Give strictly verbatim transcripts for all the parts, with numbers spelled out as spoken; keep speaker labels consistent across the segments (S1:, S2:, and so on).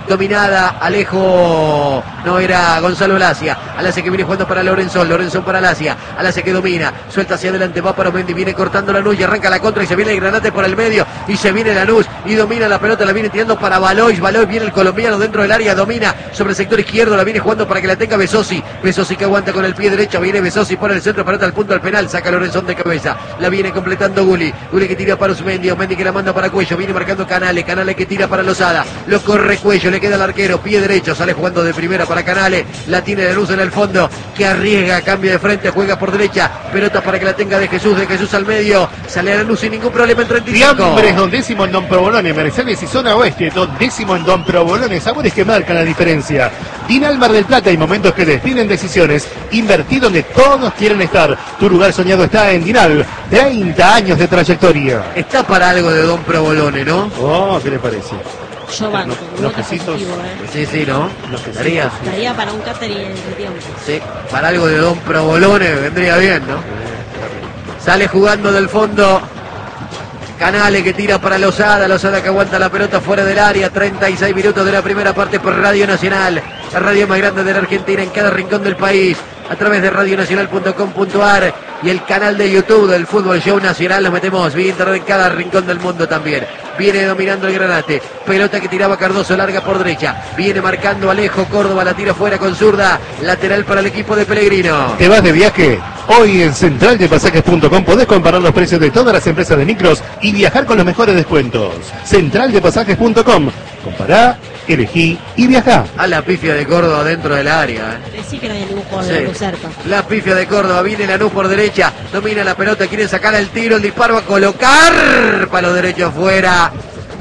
S1: dominada, Alejo, no era Gonzalo Lacia, Alacia que viene jugando para Lorenzo, Lorenzo para Lacia, Alacia que domina, suelta hacia adelante, va para Mendy, viene cortando Lanús y arranca la contra y se viene el Granate por el medio y se viene Lanús y domina la pelota, la viene tirando para Valois, Valois viene el colombiano dentro del área, domina sobre el sector izquierdo, la viene jugando para que la tenga Besosi, Besosi que aguanta con el pie derecho, viene Besosi por el centro, pelota al punto al penal, saca Lorenzo de cabeza, la viene completando Guli, Guli que tira para Osmendi, Osmendi que la manda para Cuello, viene marcando Canales, Canales que tira para Lozada, lo corre Cuello, le queda al arquero, pie derecho, sale jugando de primera para Canales, la tiene de luz en el fondo, que arriesga, cambia de frente, juega por derecha, pelota para que la tenga de Jesús, de Jesús al medio, sale a la luz sin ningún problema en treinta y cinco.
S2: Fiambres, dondécimo en Don Provolone, Mercedes y zona oeste, dondécimo en Don Provolone, sabores que marcan la diferencia. Dinal Mar del Plata, hay momentos que definen decisiones, invertir donde todos quieren estar, tu lugar soñado está en Dinal, treinta años de trayectoria.
S1: Está para algo de Don Provolone, ¿no?
S2: Oh, ¿qué le parece?
S3: Yo banco,
S2: los, los quesitos,
S3: ¿eh?
S1: Sí, sí, ¿no?
S2: Los quesitos,
S1: Estaría,
S2: sí.
S3: Estaría para un catering en ese tiempo.
S1: Sí, para algo de Don Provolone vendría bien, ¿no? Sale jugando del fondo Canales que tira para Lozada, Lozada que aguanta la pelota fuera del área, treinta y seis minutos de la primera parte por Radio Nacional, la radio más grande de la Argentina en cada rincón del país, a través de radio nacional punto com punto ar y el canal de YouTube del Fútbol Show Nacional. Nos metemos vía internet en cada rincón del mundo también. Viene dominando el Granate, pelota que tiraba Cardoso, larga por derecha, viene marcando Alejo Córdoba, la tira fuera con zurda, lateral para el equipo de Pellegrino.
S2: ¿Te vas de viaje? Hoy en central de pasajes punto com podés comparar los precios de todas las empresas de micros y viajar con los mejores descuentos. central de pasajes punto com. Compará, elegí y viajá.
S1: A la pifia de Córdoba dentro del área. ¿eh?
S3: Decí que no hay ningún jugador
S1: Sí.
S3: de cerca.
S1: La pifia de Córdoba, viene Lanús por derecha, domina la pelota, quiere sacar el tiro, el disparo a colocar, palo derecho afuera,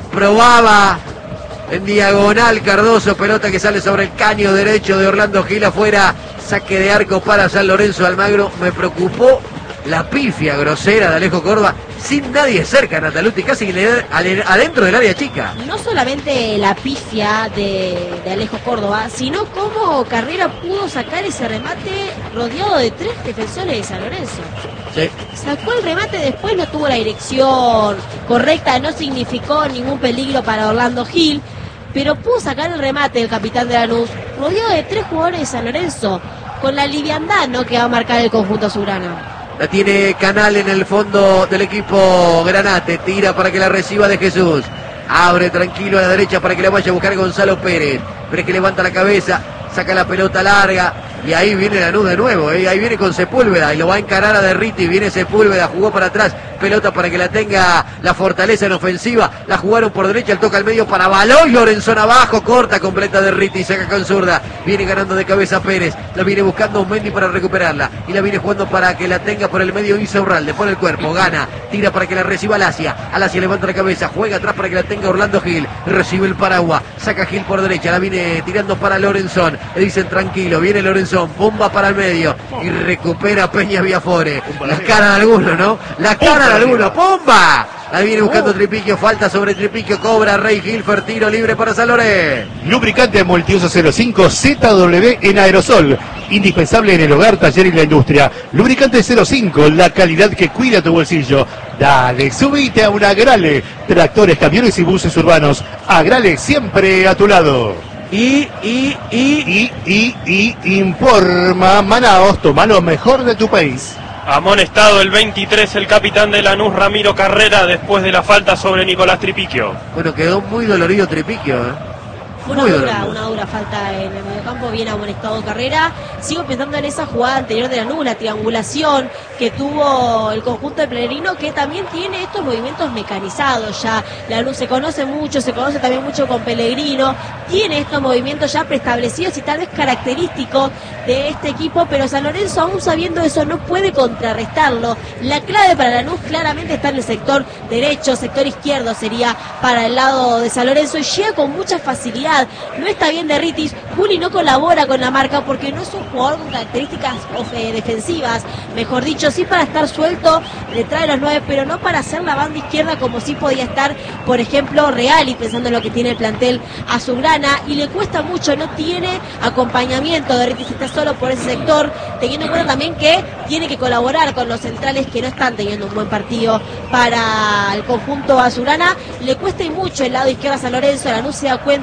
S1: probaba en diagonal Cardoso, pelota que sale sobre el caño derecho de Orlando Gil afuera, saque de arco para San Lorenzo de Almagro. Me preocupó la pifia grosera de Alejo Córdoba, sin nadie cerca, Nataluti, casi adentro del área chica.
S3: No solamente la pifia de, de Alejo Córdoba, sino cómo Carrera pudo sacar ese remate rodeado de tres defensores de San Lorenzo.
S1: Sí.
S3: Sacó el remate, después no tuvo la dirección correcta, no significó ningún peligro para Orlando Gil, pero pudo sacar el remate el capitán de Lanús, rodeado de tres jugadores de San Lorenzo, con la liviandad, ¿no?, que va a marcar el conjunto azulgrana.
S1: La tiene Canal en el fondo del equipo Granate, tira para que la reciba de Jesús, abre tranquilo a la derecha para que la vaya a buscar Gonzalo Pérez, Pérez que levanta la cabeza, saca la pelota larga y ahí viene Lanús de nuevo, ¿eh? Ahí viene con Sepúlveda y lo va a encarar a Derriti, viene Sepúlveda, jugó para atrás, pelota para que la tenga la Fortaleza en ofensiva, la jugaron por derecha, el toca al medio para Baloy, Lorenzón abajo, corta completa Derriti, saca con zurda, viene ganando de cabeza Pérez, la viene buscando Mendy para recuperarla y la viene jugando para que la tenga por el medio Insaurralde, pone el cuerpo, gana, tira para que la reciba Alacia, Alacia levanta la cabeza, juega atrás para que la tenga Orlando Gil, recibe el paraguas, saca Gil por derecha, la viene tirando para Lorenzón, le dicen tranquilo, viene Lorenzón, bomba para el medio y recupera Peña Viafore, la cara de alguno, ¿no? La cara de alguno, ¡bomba! La viene buscando Tripiquio, falta sobre Tripiquio, cobra Rey Gilfer, tiro libre para San Lorenzo.
S2: Lubricante Multiuso cero cinco Z W en aerosol, indispensable en el hogar, taller y la industria. Lubricante cero cinco, la calidad que cuida tu bolsillo. Dale, subite a un Agrale, tractores, camiones y buses urbanos. Agrale siempre a tu lado.
S1: Y, y, y...
S2: Y, y, y, informa Manaos, toma lo mejor de tu país.
S4: Amonestado el veintitrés el capitán de Lanús, Ramiro Carrera, después de la falta sobre Nicolás Tripiquio.
S1: Bueno, quedó muy dolorido Tripiquio, ¿eh?
S3: Una
S1: Muy
S3: dura,
S1: dolorido.
S3: una dura falta en el mediocampo, bien amonestado Carrera. Sigo pensando en esa jugada anterior de Lanús, la triangulación que tuvo el conjunto de Pellegrino, que también tiene estos movimientos mecanizados ya. Lanús se conoce mucho, se conoce también mucho con Pellegrino, tiene estos movimientos ya preestablecidos y tal vez característicos de este equipo, pero San Lorenzo, aún sabiendo eso, no puede contrarrestarlo. La clave para Lanús claramente está en el sector derecho, sector izquierdo sería para el lado de San Lorenzo, y llega con mucha facilidad. No está bien Derritis, Juli no colabora con la marca porque no es un jugador con características eh, defensivas, mejor dicho, sí para estar suelto detrás de los nueve, pero no para hacer la banda izquierda como sí podía estar, por ejemplo, Reali, pensando en lo que tiene el plantel azulgrana, y le cuesta mucho, no tiene acompañamiento. Derritis está solo por ese sector, teniendo en cuenta también que tiene que colaborar con los centrales que no están teniendo un buen partido para el conjunto azulgrana. Le cuesta y mucho el lado izquierdo a San Lorenzo, Lanús se da cuenta, lo aprovecha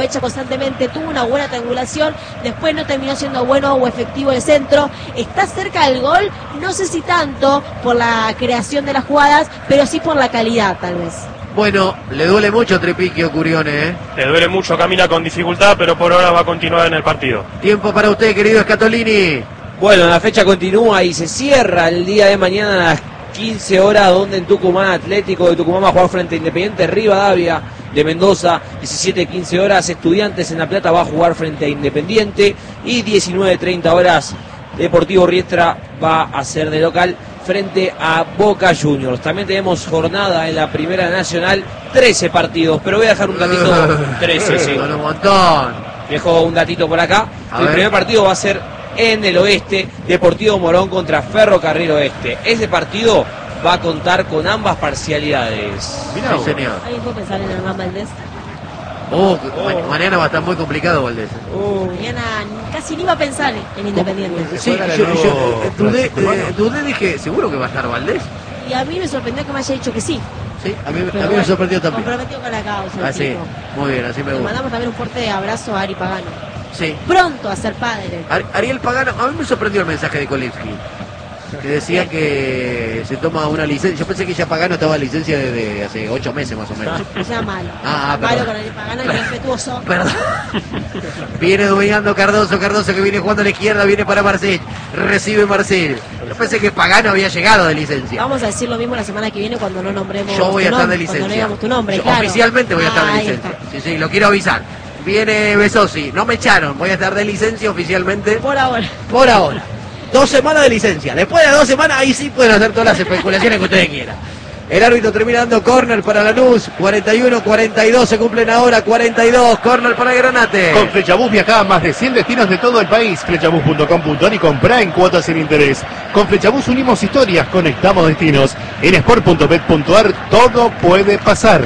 S3: aprovecha constantemente, tuvo una buena triangulación, después no terminó siendo bueno o efectivo el centro, está cerca del gol, no sé si tanto por la creación de las jugadas, pero sí por la calidad tal vez.
S1: Bueno, le duele mucho Tripiquio, Curione, ¿eh?
S4: Le duele mucho, camina con dificultad, pero por ahora va a continuar en el partido.
S1: Tiempo para usted, querido Scatolini.
S5: Bueno, la fecha continúa y se cierra el día de mañana a las quince horas, donde en Tucumán Atlético de Tucumán va a jugar frente a Independiente Rivadavia de Mendoza. Diecisiete quince horas, Estudiantes en La Plata va a jugar frente a Independiente, y diecinueve treinta horas, Deportivo Riestra va a ser de local frente a Boca Juniors. También tenemos jornada en la Primera Nacional, trece partidos, pero voy a dejar un datito. trece, sí.
S1: Son un montón.
S5: Dejo un datito por acá.
S1: A
S5: el
S1: ver.
S5: primer partido va a ser en el oeste, Deportivo Morón contra Ferrocarril Oeste. Ese partido va a contar con ambas parcialidades.
S1: Mirá, sí, señor.
S3: ¿Alguien puede pensar en Hernán Valdés?
S1: Oh, ma- mañana va a estar muy complicado, Valdés.
S3: Mañana casi ni iba a pensar en Independiente.
S1: Sí, yo, yo, yo, dudé, eh, dudé, dije, ¿seguro que va a estar Valdés?
S3: Y a mí me sorprendió que me haya dicho que sí.
S1: Sí, a mí,
S3: Pero
S1: a mí me
S3: bueno,
S1: sorprendió también.
S3: comprometido con la causa. el
S1: Ah, sí,
S3: chico.
S1: muy bien, así me
S3: Le
S1: gusta.
S3: mandamos también un fuerte abrazo a Ari Pagano.
S1: Sí.
S3: Pronto a ser padre.
S1: Ar- Ariel Pagano, a mí me sorprendió el mensaje de Kolevsky, que decía que se toma una licencia. Yo pensé que ya Pagano estaba en licencia desde hace ocho meses más o menos.
S3: No sea malo.
S1: Ah, ah,
S3: malo
S1: perdón.
S3: con Ari Pagano y respetuoso.
S1: Perdón. Viene dominando Cardoso, Cardoso que viene jugando a la izquierda, viene para Marcel, recibe Marcel. Yo pensé que Pagano había llegado de licencia.
S3: Vamos a decir lo mismo la semana que viene cuando no nombremos
S1: Yo voy a
S3: tu
S1: estar de
S3: nombre, cuando no
S1: licencia.
S3: digamos tu nombre,
S1: Yo
S3: claro.
S1: oficialmente voy a estar de
S3: Ahí
S1: licencia.
S3: está.
S1: Sí, sí, lo quiero avisar. Viene Besosi, no me echaron, voy a estar de licencia oficialmente
S3: Por ahora.
S1: por ahora. Dos semanas de licencia. Después de dos semanas, ahí sí pueden hacer todas las especulaciones que ustedes quieran. El árbitro termina dando córner para Lanús. cuarenta y uno, cuarenta y dos se cumplen ahora. cuarenta y dos, córner para Granate.
S2: Con Flechabús viaja a más de cien destinos de todo el país. Flechabús punto com punto ar y comprá en cuotas sin interés. Con Flechabús unimos historias, conectamos destinos. En sport punto bet punto ar todo puede pasar.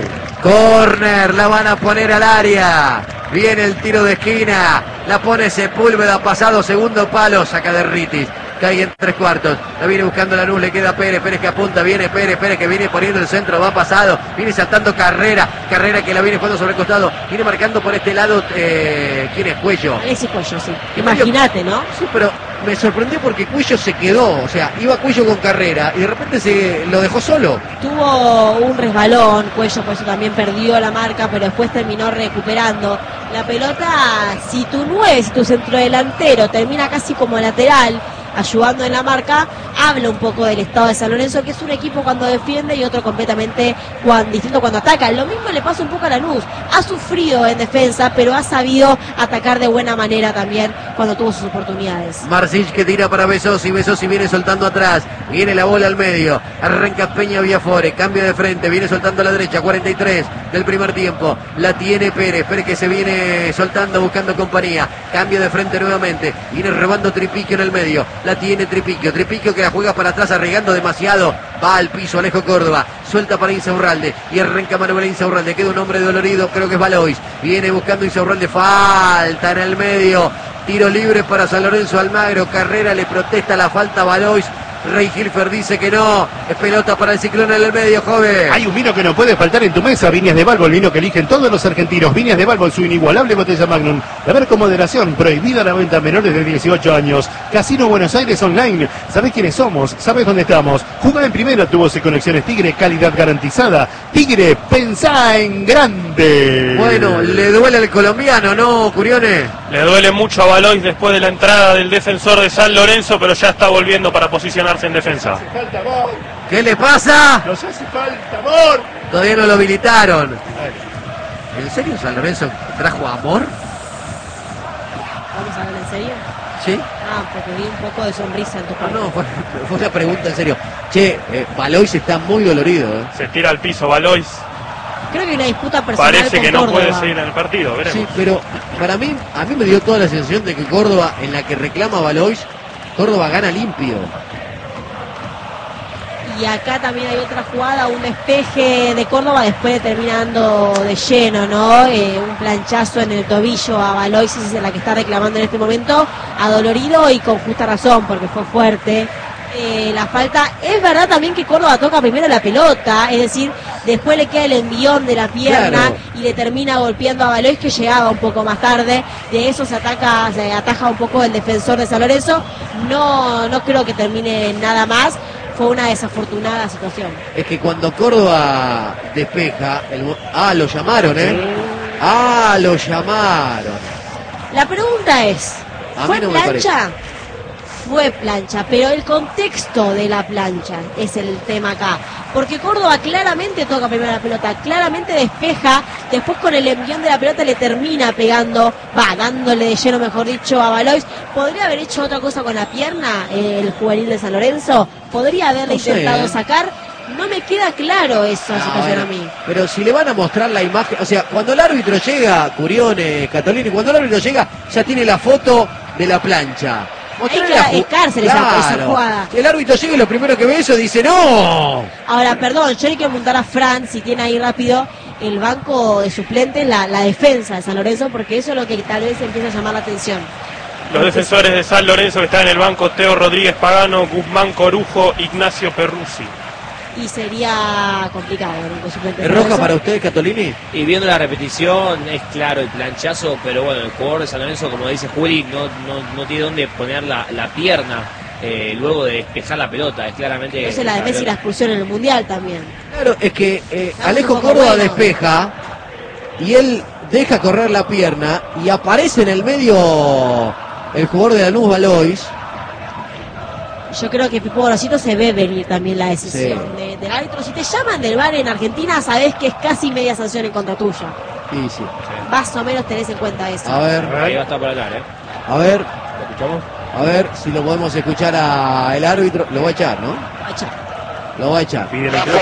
S1: Córner, la van a poner al área. Viene el tiro de esquina. La pone Sepúlveda, pasado segundo palo. Saca de Ritis. Cae en tres cuartos. La viene buscando Lanús, le queda Pérez. Pérez que apunta, viene Pérez. Pérez que viene poniendo el centro, va pasado. Viene saltando Carrera. Carrera que la viene jugando sobre el costado. Viene marcando por este lado. Eh, ¿Quién es? Cuello.
S3: Alexis Cuello, sí.
S1: Y
S3: Imagínate, ¿no?
S1: Sí, pero me sorprendió porque Cuello se quedó. O sea, iba Cuello con Carrera y de repente se lo dejó solo.
S3: Tuvo un resbalón, Cuello, por eso también perdió la marca, pero después terminó recuperando. La pelota, si tu nueve, si tu centrodelantero termina casi como lateral, ayudando en la marca, habla un poco del estado de San Lorenzo, que es un equipo cuando defiende y otro completamente cuando, distinto cuando ataca. Lo mismo le pasa un poco a Lanús. Ha sufrido en defensa, pero ha sabido atacar de buena manera también cuando tuvo sus oportunidades.
S1: Marcich que tira para Besosi, Besosi viene soltando atrás, viene la bola al medio, arranca Peña Viafore, cambio de frente, viene soltando a la derecha, cuarenta y tres del primer tiempo, la tiene Pérez, Pérez que se viene soltando buscando compañía, cambio de frente nuevamente, viene robando Tripiquio en el medio, la tiene Tripiquio, Tripiquio que la juega para atrás arriesgando demasiado, va al piso Alejo Córdoba, suelta para Insaurralde y arranca Manuel Insaurralde, queda un hombre dolorido, creo que es Valois, viene buscando Insaurralde, falta en el medio, tiro libre para San Lorenzo Almagro, Carrera le protesta la falta a Valois, Rey Hilfer dice que no, es pelota para el Ciclón en el medio, joven.
S2: Hay un vino que no puede faltar en tu mesa, Viñas de Balbo, el vino que eligen todos los argentinos. Viñas de Balbo, su inigualable botella Magnum. Beber con moderación, prohibida la venta a menores de dieciocho años. Casino Buenos Aires Online, ¿sabés quiénes somos? ¿Sabés dónde estamos? Jugá en primera, tu voz y conexiones Tigre, calidad garantizada. Tigre, pensá en grande.
S1: Bueno, le duele al colombiano, ¿no, Curione?
S4: Le duele mucho a Valois después de la entrada del defensor de San Lorenzo, pero ya está volviendo para posicionarse en defensa.
S2: Falta amor,
S1: ¿Qué le pasa?
S2: nos hace falta amor.
S1: Todavía no lo habilitaron. ¿En serio San Lorenzo trajo amor?
S3: ¿Vamos a hablar en serio?
S1: Sí.
S3: Ah, porque vi un poco de sonrisa en tu
S1: No,
S3: parte.
S1: no, fue, fue una pregunta en serio. Che, eh, Valois está muy dolorido, ¿eh?
S4: Se tira al piso Valois.
S3: Creo que hay una disputa personal
S4: Parece
S3: con
S4: que no
S3: Córdoba.
S4: puede seguir en el partido, veremos.
S1: Sí, pero para mí, a mí me dio toda la sensación de que Córdoba, en la que reclama Valois, Córdoba gana limpio.
S3: Y acá también hay otra jugada, un despeje de Córdoba, después terminando de lleno, ¿no? Eh, un planchazo en el tobillo a Valois, esa es la que está reclamando en este momento, adolorido y con justa razón, porque fue fuerte. Eh, la falta, es verdad también que Córdoba toca primero la pelota, es decir, después le queda el envión de la pierna,
S1: claro,
S3: y le termina golpeando a Valois, que llegaba un poco más tarde. De eso se ataca, se ataja un poco el defensor de San Lorenzo. No, no creo que termine nada más. Fue una desafortunada situación.
S1: Es que cuando Córdoba despeja, el... ah, lo llamaron, ¿eh? Ah, lo llamaron.
S3: La pregunta es,
S1: A
S3: ¿fue
S1: mí no me
S3: plancha? Fue plancha, pero el contexto de la plancha es el tema acá. Porque Córdoba claramente toca primero la pelota, claramente despeja, después con el envión de la pelota le termina pegando, va, dándole de lleno, mejor dicho, a Valois. ¿Podría haber hecho otra cosa con la pierna el juvenil de San Lorenzo? ¿Podría haberle
S1: No sé,
S3: intentado
S1: ¿eh?
S3: sacar? No me queda claro esa
S1: Ah,
S3: situación
S1: bueno,
S3: a mí.
S1: pero si le van a mostrar la imagen, o sea, cuando el árbitro llega, Curione, Catolini, cuando el árbitro llega, ya tiene la foto de la plancha. Mostrale
S3: que-
S1: la ju-
S3: es cárcel esa- esa jugada.
S1: El árbitro llega y lo primero que ve eso dice ¡no!
S3: Ahora, perdón, yo le quiero preguntar a Fran si tiene ahí rápido el banco de suplentes, la, la defensa de San Lorenzo, porque eso es lo que tal vez empieza a llamar la atención.
S4: Los defensores de San Lorenzo que están en el banco: Teo Rodríguez Pagano, Guzmán Corujo, Ignacio Perruzzi.
S3: Y sería complicado el banco de suplentes de
S1: ¿Es
S3: San
S1: roja
S3: Lorenzo.
S1: para usted, Catolini?
S5: Y viendo la repetición es claro el planchazo, pero bueno, el jugador de San Lorenzo, como dice Juli, no, no, no tiene dónde poner la, la pierna eh, luego de despejar la pelota. Es claramente.
S3: Entonces la de Messi la expulsión en el Mundial también.
S1: Claro, es que eh,
S3: Estamos
S1: Alejo
S3: un poco
S1: Córdoba
S3: bueno.
S1: despeja y él deja correr la pierna y aparece en el medio el jugador de Lanús, Valois.
S3: Yo creo que Pipo Gorosito se ve venir también la decisión
S1: Sí.
S3: de- del árbitro. Si te llaman del V A R en Argentina, sabés que es casi media sanción en contra tuya.
S1: Sí, sí.
S3: Más o menos tenés en cuenta eso.
S1: A ver,
S5: Ahí va a estar por hablar, ¿eh?
S1: a ver,
S5: ¿Lo escuchamos?
S1: a ver si lo podemos escuchar al árbitro. Lo va a echar, ¿no?
S3: Acha.
S1: Lo va a echar.
S2: Pide la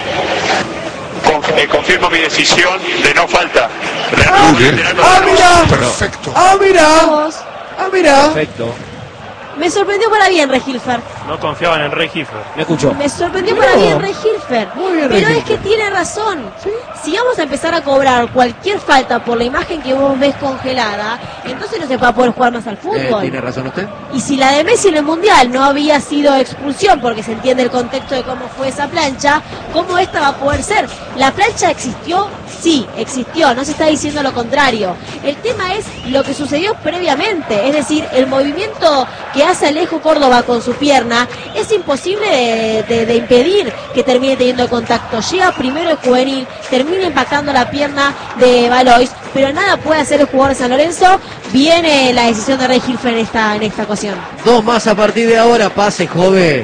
S6: Con- eh, confirmo mi decisión de no falta.
S1: ¡Ah, mira!
S7: Perfecto.
S1: ¡Ah, mira!
S3: Vamos.
S1: ¡Ah, mira!
S5: Perfecto.
S3: Me sorprendió para bien Regilfer.
S4: No confiaban en Rey Giffer.
S5: Me escuchó.
S3: Me sorprendió
S1: Mirá.
S3: para bien Regilfer.
S1: Muy bien,
S3: Pero es
S1: Regilfer.
S3: que tiene razón. Si vamos a empezar a cobrar cualquier falta por la imagen que vos ves congelada, entonces no se va a poder jugar más al
S1: Eh,
S3: fútbol.
S1: ¿Tiene razón usted?
S3: Y si la de Messi en el Mundial no había sido expulsión, porque se entiende el contexto de cómo fue esa plancha, ¿cómo esta va a poder ser? ¿La plancha existió? Sí, existió, no se está diciendo lo contrario. El tema es lo que sucedió previamente, es decir, el movimiento que hace Alejo Córdoba con su pierna es imposible de, de- de impedir que termine teniendo contacto. Llega primero el juvenil, termina impactando la pierna de Valois, pero nada puede hacer el jugador de San Lorenzo. Viene la decisión de Rey Gilfer en esta, en esta ocasión.
S1: Dos más a partir de ahora. Pase, joven.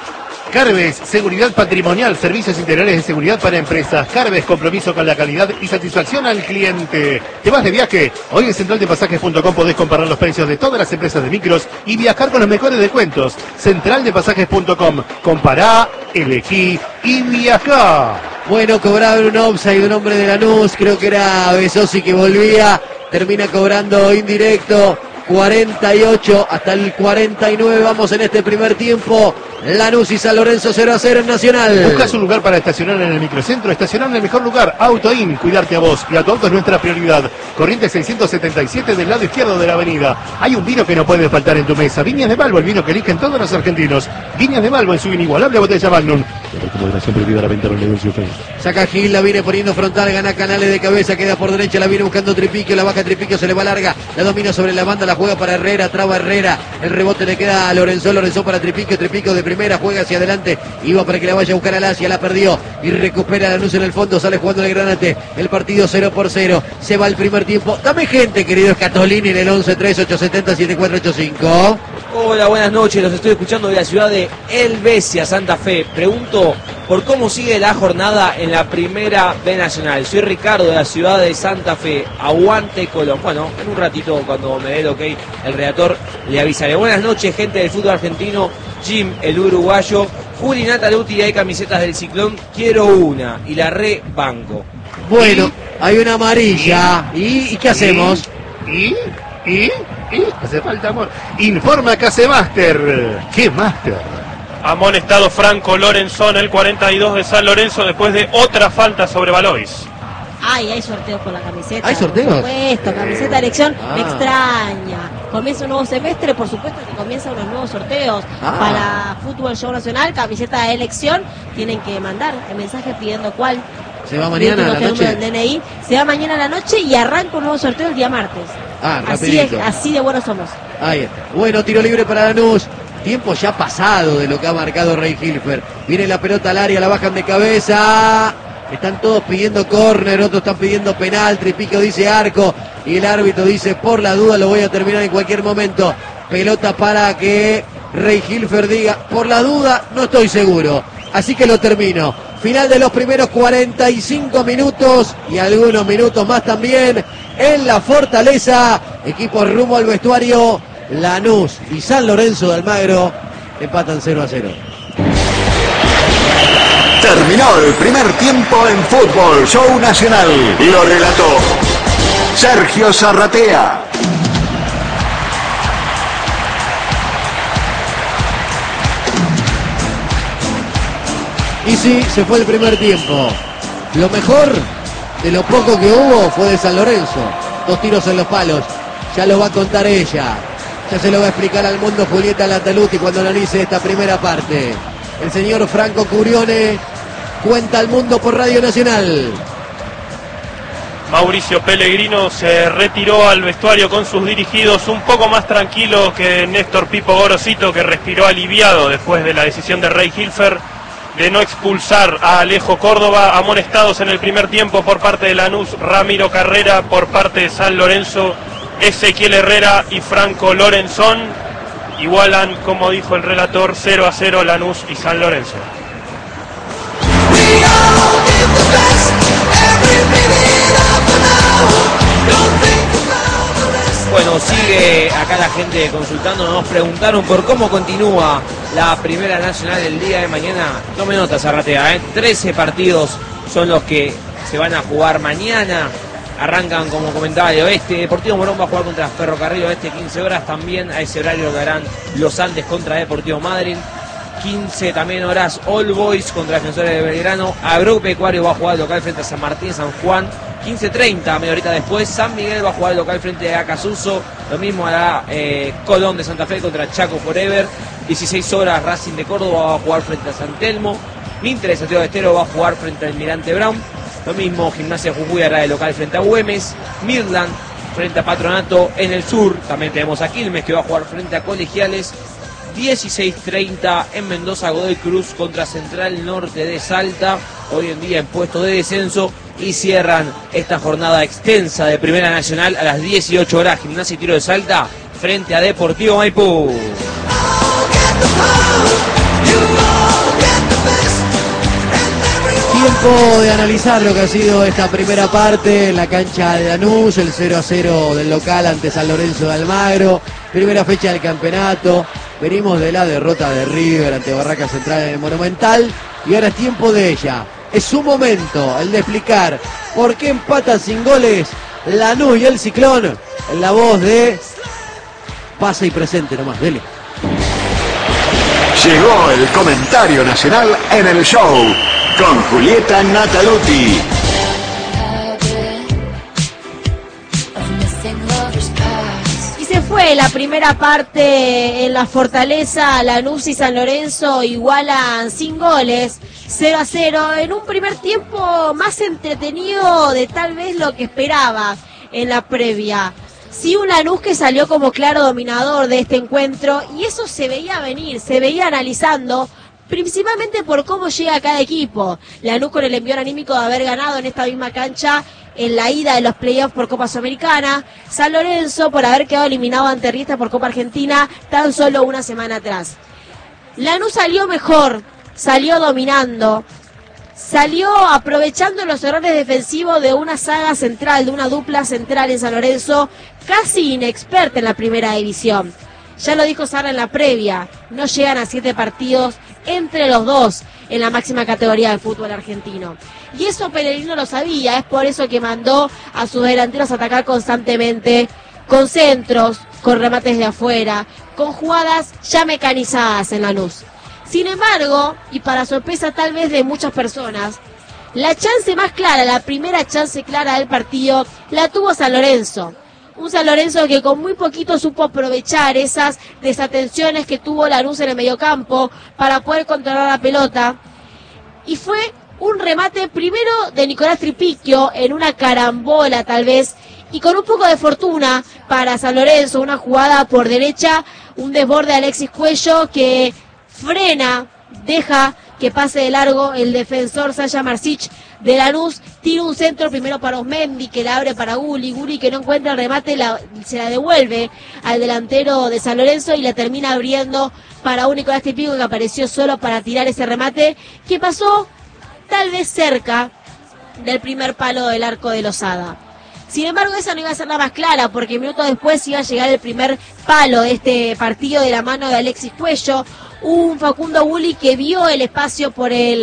S2: Carves, seguridad patrimonial, servicios integrales de seguridad para empresas. Carves, compromiso con la calidad y satisfacción al cliente. ¿Te vas de viaje? Hoy en central de pasajes punto com podés comparar los precios de todas las empresas de micros y viajar con los mejores descuentos. central de pasajes punto com. Compará, elegí y viajá.
S1: Bueno, cobraba un offside un hombre de Lanús. Creo que era Besosi que volvía. Termina cobrando indirecto. cuarenta y ocho hasta el cuarenta y nueve. Vamos en este primer tiempo. Lanús y San Lorenzo cero a cero en Nacional.
S2: ¿Buscas un lugar para estacionar en el microcentro? Estacionar en el mejor lugar. AutoIn, cuidarte a vos y a tu auto es nuestra prioridad. Corrientes seiscientos setenta y siete del lado izquierdo de la avenida. Hay un vino que no puede faltar en tu mesa. Viñas de Malvo, el vino que eligen todos los argentinos. Viñas de Malvo en su inigualable botella Magnum. Moderación prohibida la venta del negocio.
S1: Saca Gil, la viene poniendo frontal, gana Canales de cabeza, queda por derecha, la viene buscando Tripiquio, la baja Tripiquio, se le va larga, la domina sobre la banda, la juega para Herrera, traba Herrera, el rebote le queda a Lorenzo, Lorenzo para Tripiquio, Tripiquio de primera, juega hacia adelante, iba para que la vaya a buscar al Asia, la perdió y recupera la luz en el fondo, sale jugando el Granate, el partido cero por cero, se va el primer tiempo. Dame gente, querido Scatolini, en el once tres ocho siete cero siete cuatro ocho cinco.
S5: Hola, buenas noches, los estoy escuchando de la ciudad de Helvecia, Santa Fe. Pregunto por cómo sigue la jornada en la primera B Nacional. Soy Ricardo de la ciudad de Santa Fe. Aguante Colón. Bueno, en un ratito cuando me dé el ok el redactor le avisaré. Buenas noches, gente del fútbol argentino. Jim, el uruguayo. Juli Nataluti, hay camisetas del Ciclón. Quiero una y la re banco.
S1: Bueno, hay una amarilla. ¿Y, ¿y qué hacemos?
S2: ¿Y? ¿Y? ¿Y? Hace falta amor. Informa Casemaster. ¿Qué Master?
S4: Amonestado Franco Lorenzón, el cuarenta y dos de San Lorenzo, después de otra falta sobre Valois.
S3: Ay, hay sorteos por la camiseta.
S1: ¿Hay sorteos?
S3: Por supuesto, camiseta de elección
S1: Ah.
S3: me extraña. Comienza un nuevo semestre, por supuesto que comienzan unos nuevos sorteos.
S1: Ah.
S3: Para Fútbol Show Nacional, camiseta de elección, tienen que mandar el mensaje pidiendo cuál.
S1: ¿Se va mañana a la
S3: Último número
S1: noche?
S3: del D N I. Se va mañana a la noche y arranca un nuevo sorteo el día martes.
S1: Ah,
S3: Así es,
S1: rapidito.
S3: así de buenos somos.
S1: Ahí está. Bueno, tiro libre para Lanús. Tiempo ya pasado de lo que ha marcado Rey Hilfer. Viene la pelota al área, la bajan de cabeza. Están todos pidiendo córner, otros están pidiendo penal. Tripico dice arco. Y el árbitro dice, por la duda lo voy a terminar en cualquier momento. Pelota para que Rey Hilfer diga, por la duda no estoy seguro. Así que lo termino. Final de los primeros cuarenta y cinco minutos y algunos minutos más también en la Fortaleza. Equipo rumbo al vestuario. Lanús y San Lorenzo de Almagro empatan cero a cero.
S7: Terminó el primer tiempo en Fútbol Show Nacional. Lo relató Sergio Zarratea.
S1: Y sí, se fue el primer tiempo. Lo mejor de lo poco que hubo fue de San Lorenzo. Dos tiros en los palos. Ya lo va a contar ella. Ya se lo va a explicar al mundo Julieta Lataluti cuando analice esta primera parte. El señor Franco Curione cuenta al mundo por Radio Nacional.
S4: Mauricio Pellegrino se retiró al vestuario con sus dirigidos un poco más tranquilo que Néstor Pipo Gorosito, que respiró aliviado después de la decisión de Rey Hilfer de no expulsar a Alejo Córdoba. Amonestados en el primer tiempo por parte de Lanús, Ramiro Carrera; por parte de San Lorenzo, Ezequiel Herrera y Franco Lorenzón. Igualan, como dijo el relator, cero a cero Lanús y San Lorenzo.
S5: Bueno, sigue acá la gente consultando. Nos preguntaron por cómo continúa la Primera Nacional el día de mañana. Tome nota, Zarratea, ¿eh? trece partidos son los que se van a jugar mañana. Arrancan, como comentaba, de Oeste. Deportivo Morón va a jugar contra Ferrocarril Oeste quince horas. También a ese horario lo harán Los Andes contra Deportivo Madryn. quince también horas All Boys contra Defensores de Belgrano. Agropecuario va a jugar local frente a San Martín, San Juan. quince treinta, media horita después, San Miguel va a jugar local frente a Acasuso. Lo mismo hará eh, Colón de Santa Fe contra Chaco Forever. dieciséis horas Racing de Córdoba va a jugar frente a San Telmo. Minter de Santiago de Estero va a jugar frente al Almirante Brown. Lo mismo Gimnasia Jujuy hará de local frente a Güemes. Midland frente a Patronato en el sur. También tenemos a Quilmes, que va a jugar frente a Colegiales. dieciséis treinta en Mendoza, Godoy Cruz contra Central Norte de Salta, hoy en día en puesto de descenso. Y cierran esta jornada extensa de Primera Nacional a las dieciocho horas, Gimnasia y Tiro de Salta frente a Deportivo Maipú.
S1: Tiempo de analizar lo que ha sido esta primera parte en la cancha de Lanús, el cero a cero del local ante San Lorenzo de Almagro, primera fecha del campeonato. Venimos de la derrota de River ante Barraca Central en el Monumental y ahora es tiempo de ella. Es su momento, el de explicar por qué empatan sin goles Lanús y el Ciclón, en la voz de Pasa y Presente nomás, dele.
S7: Llegó el comentario nacional en el show con Julieta Nataluti.
S3: Y se fue la primera parte en la Fortaleza. Lanús y San Lorenzo igualan sin goles, cero a cero, en un primer tiempo más entretenido de tal vez lo que esperaba en la previa. Sí, un Lanús que salió como claro dominador de este encuentro, y eso se veía venir, se veía analizando, principalmente por cómo llega cada equipo. Lanús con el envión anímico de haber ganado en esta misma cancha en la ida de los playoffs por Copa Sudamericana. San Lorenzo por haber quedado eliminado ante Riestra por Copa Argentina tan solo una semana atrás. Lanús salió mejor, salió dominando, salió aprovechando los errores defensivos de una saga central, de una dupla central en San Lorenzo, casi inexperta en la primera división. Ya lo dijo Sara en la previa, no llegan a siete partidos entre los dos en la máxima categoría del fútbol argentino. Y eso Pellegrino lo sabía, es por eso que mandó a sus delanteros a atacar constantemente, con centros, con remates de afuera, con jugadas ya mecanizadas en Lanús. Sin embargo, y para sorpresa tal vez de muchas personas, La chance más clara, la primera chance clara del partido, la tuvo San Lorenzo. Un San Lorenzo que con muy poquito supo aprovechar esas desatenciones que tuvo Lanús en el mediocampo para poder controlar la pelota. Y fue un remate primero de Nicolás Tripicchio en una carambola tal vez, y con un poco de fortuna para San Lorenzo, una jugada por derecha, un desborde de Alexis Cuello que frena, deja que pase de largo el defensor Sasha Marsic de Lanús, tira un centro primero para Osmendi, que la abre para Gulli, Gulli que no encuentra el remate, la, se la devuelve al delantero de San Lorenzo y la termina abriendo para un Nicolás Tripicchio que apareció solo para tirar ese remate, que pasó tal vez cerca del primer palo del arco de Lozada. Sin embargo, esa no iba a ser la más clara, porque minutos después iba a llegar el primer palo de este partido de la mano de Alexis Cuello, un Facundo Gulli que vio el espacio por el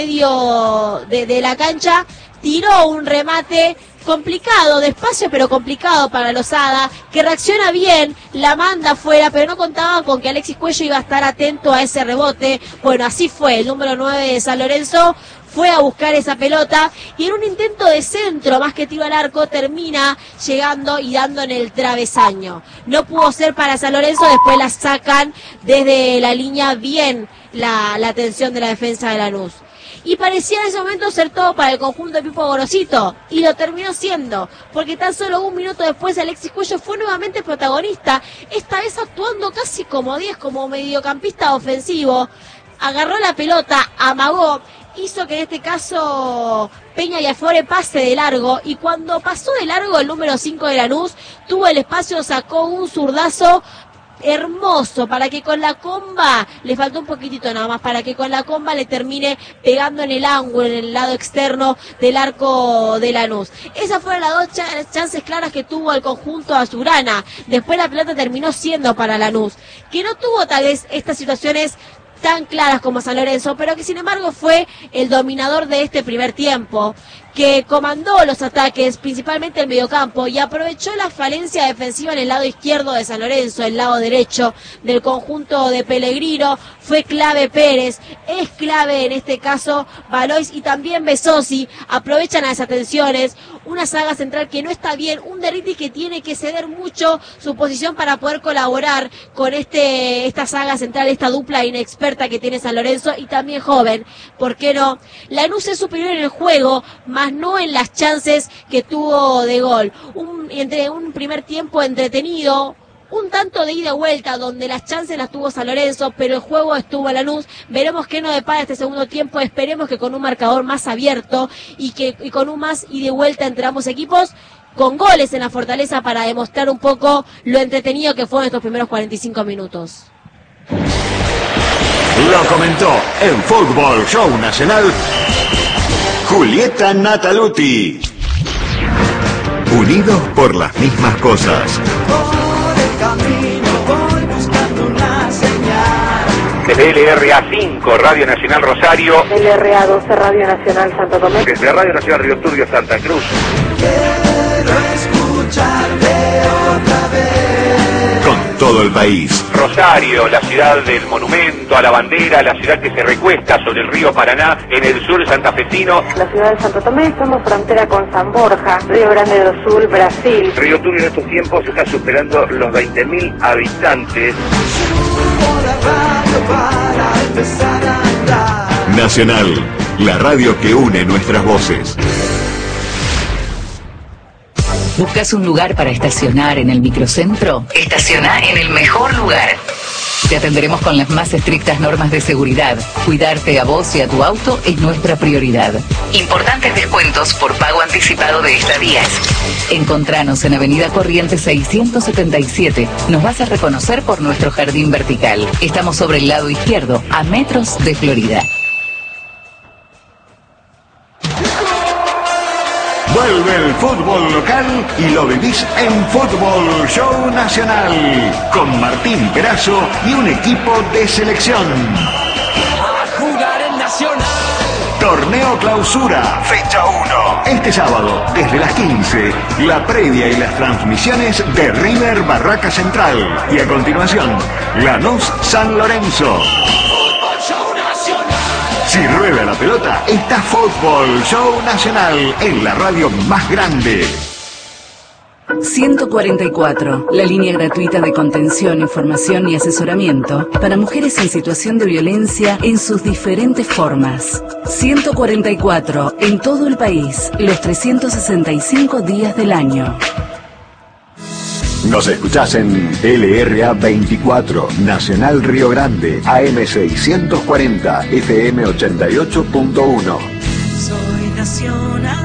S3: medio de, de la cancha, tiró un remate complicado, despacio pero complicado para Lozada, que reacciona bien, la manda afuera, pero no contaba con que Alexis Cuello iba a estar atento a ese rebote. Bueno, así fue, el número nueve de San Lorenzo fue a buscar esa pelota y en un intento de centro, más que tiro al arco, termina llegando y dando en el travesaño. No pudo ser para San Lorenzo, después la sacan desde la línea bien la, la atención de la defensa de Lanús. Y parecía en ese momento ser todo para el conjunto de Pipo Gorosito, y lo terminó siendo, porque tan solo un minuto después Alexis Cuello fue nuevamente protagonista, esta vez actuando casi como diez, como mediocampista ofensivo. Agarró la pelota, amagó, hizo que en este caso Peña y Afore pase de largo, y cuando pasó de largo el número cinco de Lanús, tuvo el espacio, sacó un zurdazo hermoso para que con la comba, le faltó un poquitito nada más, para que con la comba le termine pegando en el ángulo, en el lado externo del arco de Lanús. Esas fueron las dos ch- chances claras que tuvo el conjunto azulgrana. Después la pelota terminó siendo para Lanús, que no tuvo tal vez estas situaciones tan claras como San Lorenzo, pero que sin embargo fue el dominador de este primer tiempo, que comandó los ataques, principalmente el mediocampo, y aprovechó la falencia defensiva en el lado izquierdo de San Lorenzo, el lado derecho del conjunto de Pellegrino. Fue clave Pérez, es clave en este caso Valois y también Besosi, aprovechan las atenciones, una saga central que no está bien, un Derriti que tiene que ceder mucho su posición para poder colaborar con este esta saga central, esta dupla inexperta que tiene San Lorenzo, y también joven, ¿por qué no? Lanús es superior en el juego, más no en las chances que tuvo de gol. Un, entre un primer tiempo entretenido, un tanto de ida y vuelta, donde las chances las tuvo San Lorenzo, pero el juego estuvo a Lanús. Veremos qué nos depara este segundo tiempo, esperemos que con un marcador más abierto y que y con un más ida y vuelta entre ambos equipos, con goles en la Fortaleza para demostrar un poco lo entretenido que fueron estos primeros cuarenta y cinco minutos.
S7: Lo comentó en Fútbol Show Nacional Julieta Nataluti. Unidos por las mismas cosas.
S8: Por el camino voy buscando una señal.
S6: Desde L R A cinco, Radio Nacional Rosario.
S9: L R A doce, Radio Nacional Santo Tomé.
S6: Desde Radio Nacional Río Turbio, Santa Cruz.
S8: Quiero escucharte otra vez.
S7: Con todo el país.
S6: Rosario, la ciudad del monumento a la bandera, la ciudad que se recuesta sobre el río Paraná, en el sur santafesino.
S9: La ciudad de Santo Tomé, estamos frontera con San Borja, Río Grande do Sul, Brasil.
S6: Río Turbio en estos tiempos está superando los veinte mil habitantes.
S8: Subo la radio para empezar a andar.
S7: Nacional, la radio que une nuestras voces.
S10: ¿Buscas un lugar para estacionar en el microcentro? Estaciona en el mejor lugar. Te atenderemos con las más estrictas normas de seguridad. Cuidarte a vos y a tu auto es nuestra prioridad. Importantes descuentos por pago anticipado de estadías. Encontranos en Avenida Corrientes seiscientos setenta y siete. Nos vas a reconocer por nuestro jardín vertical. Estamos sobre el lado izquierdo, a metros de Florida.
S7: Vuelve el fútbol local y lo vivís en Fútbol Show Nacional, con Martín Perazo y un equipo de selección.
S8: A jugar en Nacional.
S7: Torneo Clausura, fecha uno. Este sábado, desde las quince, la previa y las transmisiones de River Barraca Central. Y a continuación, Lanús San Lorenzo.
S8: Fútbol Show Nacional.
S7: Si rueda la pelota, está Fútbol Show Nacional en la radio más grande.
S10: ciento cuarenta y cuatro, la línea gratuita de contención, información y asesoramiento para mujeres en situación de violencia en sus diferentes formas. ciento cuarenta y cuatro, en todo el país, los trescientos sesenta y cinco días del año.
S7: Nos escuchás en L R A veinticuatro, Nacional Río Grande, A M seiscientos cuarenta, F M ochenta y ocho punto uno.
S8: Soy nacional.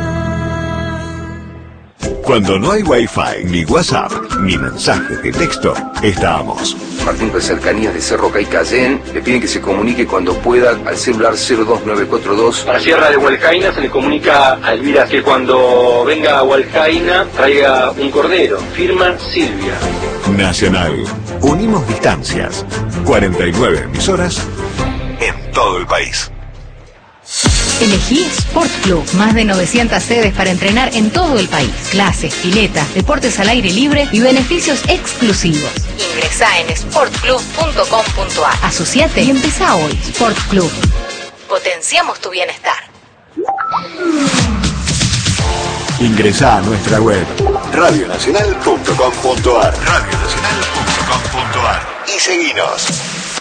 S7: Cuando no hay Wi-Fi, ni WhatsApp, ni mensajes de texto, estamos.
S11: Martín de Cercanías de Cerro Caicayén le piden que se comunique cuando pueda al celular cero dos nueve cuatro dos.
S12: Para Sierra de Hualcaina se le comunica a Elvira que cuando venga a Hualcaina traiga un cordero. Firma Silvia.
S7: Nacional. Unimos distancias. cuarenta y nueve emisoras en todo el país.
S13: Elegí Sport Club, más de novecientas sedes para entrenar en todo el país. Clases, piletas, deportes al aire libre y beneficios exclusivos. Ingresá en sport club punto com punto a r. Asociate y empezá hoy. Sport Club. Potenciamos tu bienestar.
S7: Ingresá a nuestra web radio nacional punto com punto a r. radio nacional punto com punto a r. Y seguinos.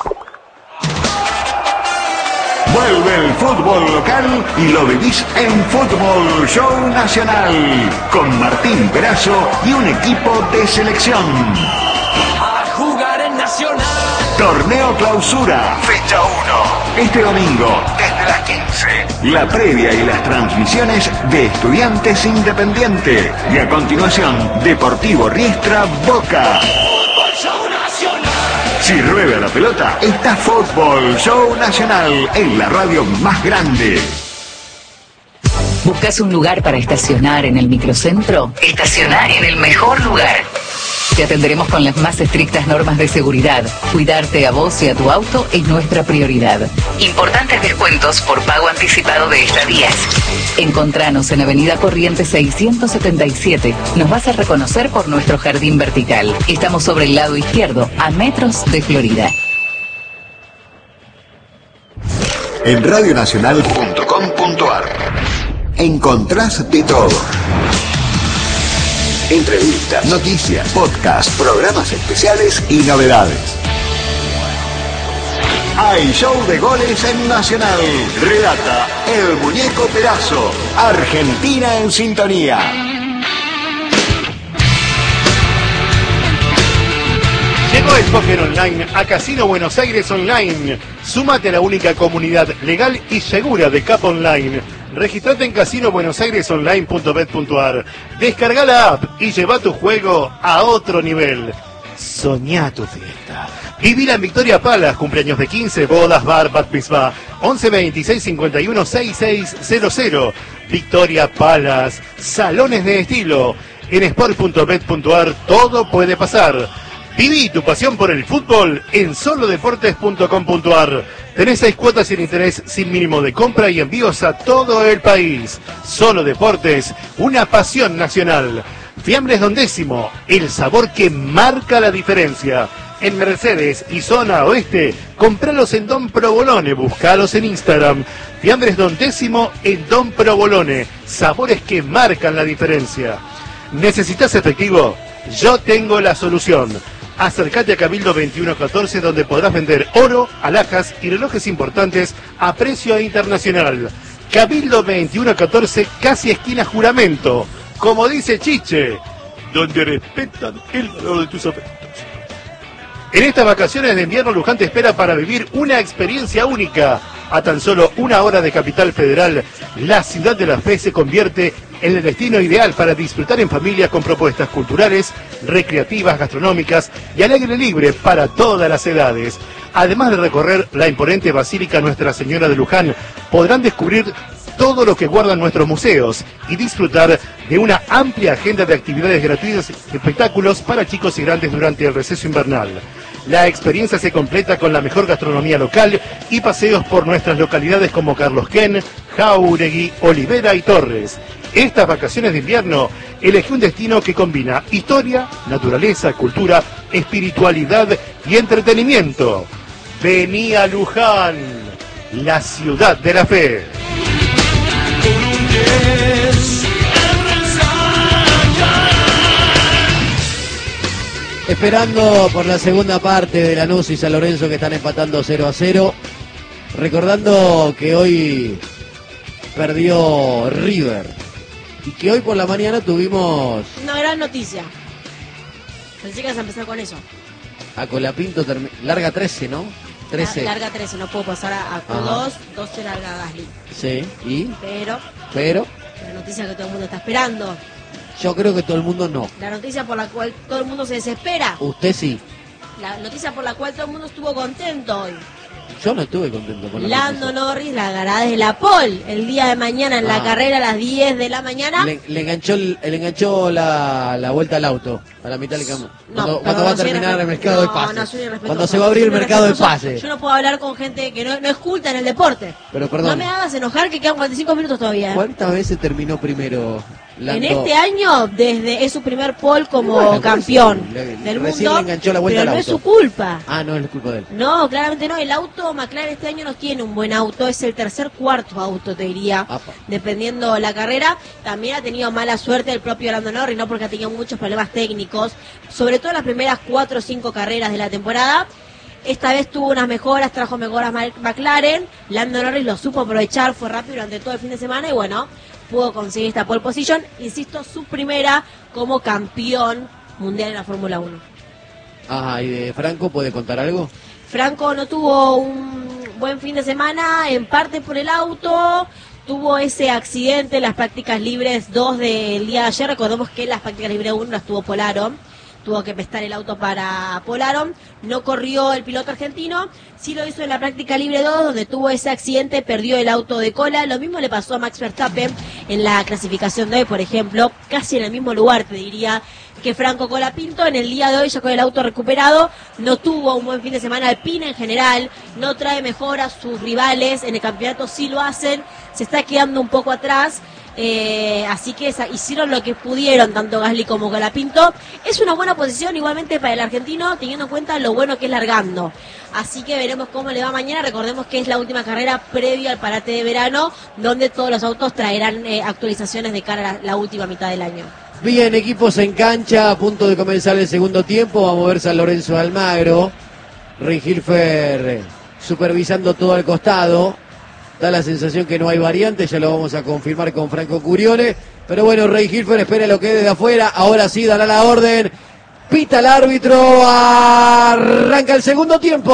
S7: Vuelve el fútbol local y lo vivís en Fútbol Show Nacional con Martín Perazo y un equipo de selección.
S8: A jugar en Nacional.
S7: Torneo Clausura, fecha uno. Este domingo, desde las quince. La previa y las transmisiones de Estudiantes Independiente. Y a continuación, Deportivo Riestra Boca.
S8: Fútbol Show Nacional.
S7: Si rueda la pelota, está Fútbol Show Nacional en la radio más grande.
S10: ¿Buscas un lugar para estacionar en el microcentro? Estacioná en el mejor lugar. Te atenderemos con las más estrictas normas de seguridad. Cuidarte a vos y a tu auto es nuestra prioridad. Importantes descuentos por pago anticipado de estadías. Encontranos en Avenida Corrientes seiscientos setenta y siete. Nos vas a reconocer por nuestro jardín vertical. Estamos sobre el lado izquierdo, a metros de Florida.
S7: En radio nacional punto com punto a r encontrás de todo. Entrevistas, noticias, podcast, programas especiales y novedades. Hay show de goles en Nacional. Relata el Muñeco Perazo. Argentina en sintonía.
S2: Llegó el póker online a Casino Buenos Aires Online. Súmate a la única comunidad legal y segura de Cap Online. Registrate en casino buenos aires online punto bet punto a r. Descarga la app y lleva tu juego a otro nivel. Soñá tu fiesta. Vivila en Victoria Palas, cumpleaños de quince, bodas, bar, bat mitzvah. once veintiséis cincuenta y uno sesenta y seis cero cero. Victoria Palas, salones de estilo. En sport punto bet punto a r todo puede pasar. Viví tu pasión por el fútbol en solo deportes punto com punto a r. Tenés seis cuotas sin interés, sin mínimo de compra y envíos a todo el país. Solo Deportes, una pasión nacional. Fiambres Don Décimo, el sabor que marca la diferencia. En Mercedes y zona oeste, compralos en Don Provolone, buscalos en Instagram. Fiambres Don Décimo en Don Provolone, sabores que marcan la diferencia. ¿Necesitas efectivo? Yo tengo la solución. Acércate a Cabildo veintiuno catorce, donde podrás vender oro, alhajas y relojes importantes a precio internacional. Cabildo veintiuno catorce, casi esquina Juramento. Como dice Chiche, donde respetan el valor de tus afectos. En estas vacaciones de invierno, Luján te espera para vivir una experiencia única. A tan solo una hora de Capital Federal, la ciudad de la fe se convierte en el destino ideal para disfrutar en familia con propuestas culturales, recreativas, gastronómicas y al aire libre para todas las edades. Además de recorrer la imponente Basílica Nuestra Señora de Luján, podrán descubrir todo lo que guardan nuestros museos y disfrutar de una amplia agenda de actividades gratuitas y espectáculos para chicos y grandes durante el receso invernal. La experiencia se completa con la mejor gastronomía local y paseos por nuestras localidades como Carlos Ken, Jáuregui, Olivera y Torres. Estas vacaciones de invierno, elegí un destino que combina historia, naturaleza, cultura, espiritualidad y entretenimiento. Vení a Luján. la ciudad de la fe.
S1: Esperando por la segunda parte de Lanús y San Lorenzo, que están empatando cero a cero. Recordando que hoy perdió River y que hoy por la mañana tuvimos
S3: una gran noticia. Pensé que vas a empezar con eso.
S1: a Colapinto, termi- larga trece, ¿no? trece.
S3: La- larga trece, no puedo pasar a, a Q dos, doce larga Gasly.
S1: Sí, y
S3: Pero
S1: pero
S3: la noticia que todo el mundo está esperando,
S1: yo creo que todo el mundo no.
S3: la noticia por la cual todo el mundo se desespera,
S1: Usted sí.
S3: la noticia por la cual todo el mundo estuvo contento hoy.
S1: Yo no estuve contento con la
S3: Lando Norris largará desde la pole el día de mañana en la
S1: Ah.
S3: carrera a las diez de la mañana.
S1: Le, le enganchó, el- le enganchó la, la vuelta al auto, a la mitad del campo. Cuando,
S3: No,
S1: cuando
S3: no,
S1: va a
S3: no soy
S1: terminar
S3: irrespetuoso.
S1: el mercado de
S3: No,
S1: pases.
S3: no soy irrespetuoso.
S1: Cuando se va a abrir el
S3: Soy
S1: mercado de
S3: irrespetuoso.
S1: pases.
S3: Yo no puedo hablar con gente que no, no es culta en el deporte.
S1: Pero perdón,
S3: No me hagas enojar que quedan cuarenta y cinco minutos todavía.
S1: ¿cuántas veces terminó primero Lando?
S3: En este año, desde es su primer pole como
S1: Bueno,
S3: campeón
S1: recién le-
S3: del
S1: recién
S3: mundo,
S1: le enganchó la vuelta
S3: pero
S1: al
S3: no es
S1: auto.
S3: su culpa.
S1: Ah, no es culpa de él.
S3: No, claramente no. El auto McLaren este año no tiene un buen auto. Es el tercer, cuarto auto, te diría,
S1: Apa.
S3: dependiendo la carrera. También ha tenido mala suerte el propio Lando Norris, no porque ha tenido muchos problemas técnicos, sobre todo en las primeras cuatro o cinco carreras de la temporada. Esta vez tuvo unas mejoras, trajo mejoras Mal- McLaren. Lando Norris lo supo aprovechar, fue rápido durante todo el fin de semana y bueno, pudo conseguir esta pole position. Insisto, su primera como campeón mundial en la Fórmula uno.
S1: Ah, ¿y de Franco puede contar algo?
S3: Franco no tuvo un buen fin de semana, en parte por el auto. Tuvo ese accidente en las prácticas libres dos del día de ayer. Recordemos que en las prácticas libres uno las tuvo Polaron. Tuvo que prestar el auto para Polaron. No corrió el piloto argentino. Sí lo hizo en la práctica libre dos, donde tuvo ese accidente, perdió el auto de cola. Lo mismo le pasó a Max Verstappen en la clasificación de hoy, por ejemplo. Casi en el mismo lugar, te diría, que Franco Colapinto. En el día de hoy, ya con el auto recuperado, no tuvo un buen fin de semana. Alpine en general no trae mejoras. Sus rivales en el campeonato sí lo hacen. Se está quedando un poco atrás. Eh, así que esa- hicieron lo que pudieron tanto Gasly como Colapinto. Es una buena posición igualmente para el argentino, teniendo en cuenta lo bueno que es largando. Así que veremos cómo le va mañana. Recordemos que es la última carrera previa al parate de verano, donde todos los autos traerán eh, actualizaciones de cara a la, la última mitad del año.
S1: Bien, equipos en cancha, a punto de comenzar el segundo tiempo. Vamos a ver San Lorenzo de Almagro. Rey Hilfer eh, supervisando todo al costado. Da la sensación que no hay variantes, ya lo vamos a confirmar con Franco Curione. Pero bueno, Rey Hilfer espera lo que es desde afuera. Ahora sí dará la orden. Pita el árbitro. Arranca el segundo tiempo.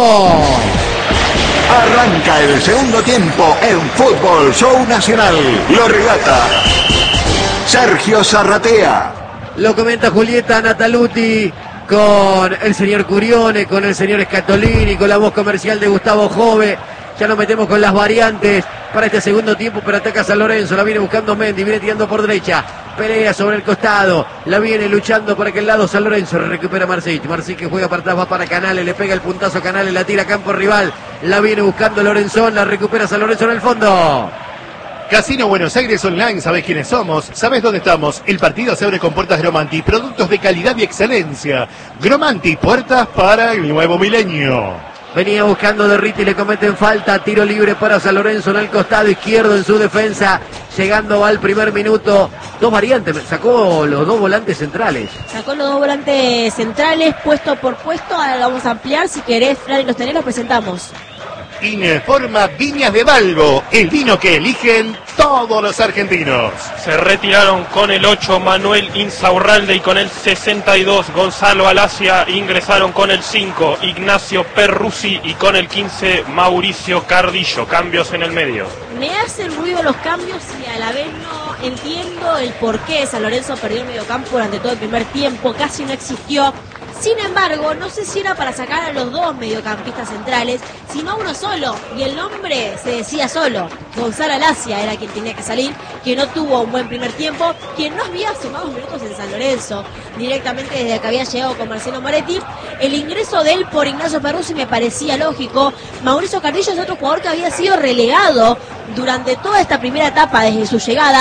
S7: Arranca el segundo tiempo en Fútbol Show Nacional. Lo relata Sergio Zarratea.
S1: Lo comenta Julieta Nataluti con el señor Curione, con el señor Scatolini, con la voz comercial de Gustavo Jove. Ya nos metemos con las variantes para este segundo tiempo, pero ataca San Lorenzo, la viene buscando Mendy, viene tirando por derecha, pelea sobre el costado, la viene luchando por aquel lado San Lorenzo, recupera Marcich, Marcich que juega para atrás, va para Canales, le pega el puntazo a Canales, la tira a campo rival, la viene buscando Lorenzón, la recupera San Lorenzo en el fondo.
S2: Casino Buenos Aires Online, ¿sabés quiénes somos? ¿Sabés dónde estamos? El partido se abre con puertas Gromanti, productos de calidad y excelencia. Gromanti, puertas para el nuevo milenio.
S1: Venía buscando de Riti, le cometen falta, tiro libre para San Lorenzo en el costado izquierdo en su defensa, llegando al primer minuto, dos variantes, sacó los dos volantes centrales.
S3: Sacó los dos volantes centrales, puesto por puesto. Ahora lo vamos a ampliar. Si querés, Fran, y los tenés, los presentamos.
S2: Informa Viñas de Valgo, el vino que eligen todos los argentinos.
S4: Se retiraron con el ocho Manuel Insaurralde y con el sesenta y dos Gonzalo Alacia. Ingresaron con el cinco Ignacio Perruzzi y con el quince Mauricio Cardillo. Cambios en el medio.
S3: Me hacen ruido los cambios y a la vez no entiendo el por qué San Lorenzo perdió el mediocampo durante todo el primer tiempo. Casi no existió. Sin embargo, no sé si era para sacar a los dos mediocampistas centrales, sino a uno solo. Y el nombre se decía solo. Gonzalo Alacia era quien tenía que salir, que no tuvo un buen primer tiempo, quien no había sumado minutos en San Lorenzo, directamente desde que había llegado con Marcelo Moretti. El ingreso de él por Ignacio Perruzzi me parecía lógico. Mauricio Cardillo es otro jugador que había sido relegado durante toda esta primera etapa desde su llegada.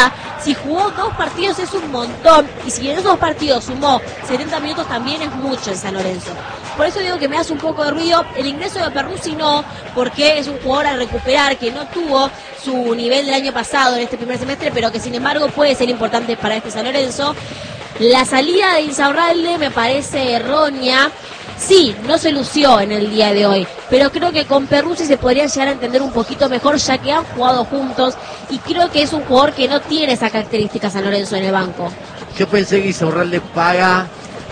S3: Si jugó dos partidos es un montón, y si en esos dos partidos sumó setenta minutos también es mucho en San Lorenzo. Por eso digo que me hace un poco de ruido el ingreso de Perruzzi, no, porque es un jugador a recuperar que no tuvo su nivel del año pasado en este primer semestre, pero que sin embargo puede ser importante para este San Lorenzo. La salida de Insaurralde me parece errónea. Sí, no se lució en el día de hoy, pero creo que con Perruzzi se podría llegar a entender un poquito mejor, ya que han jugado juntos, y creo que es un jugador que no tiene esa característica San Lorenzo en el banco.
S1: Yo pensé que Insaurralde paga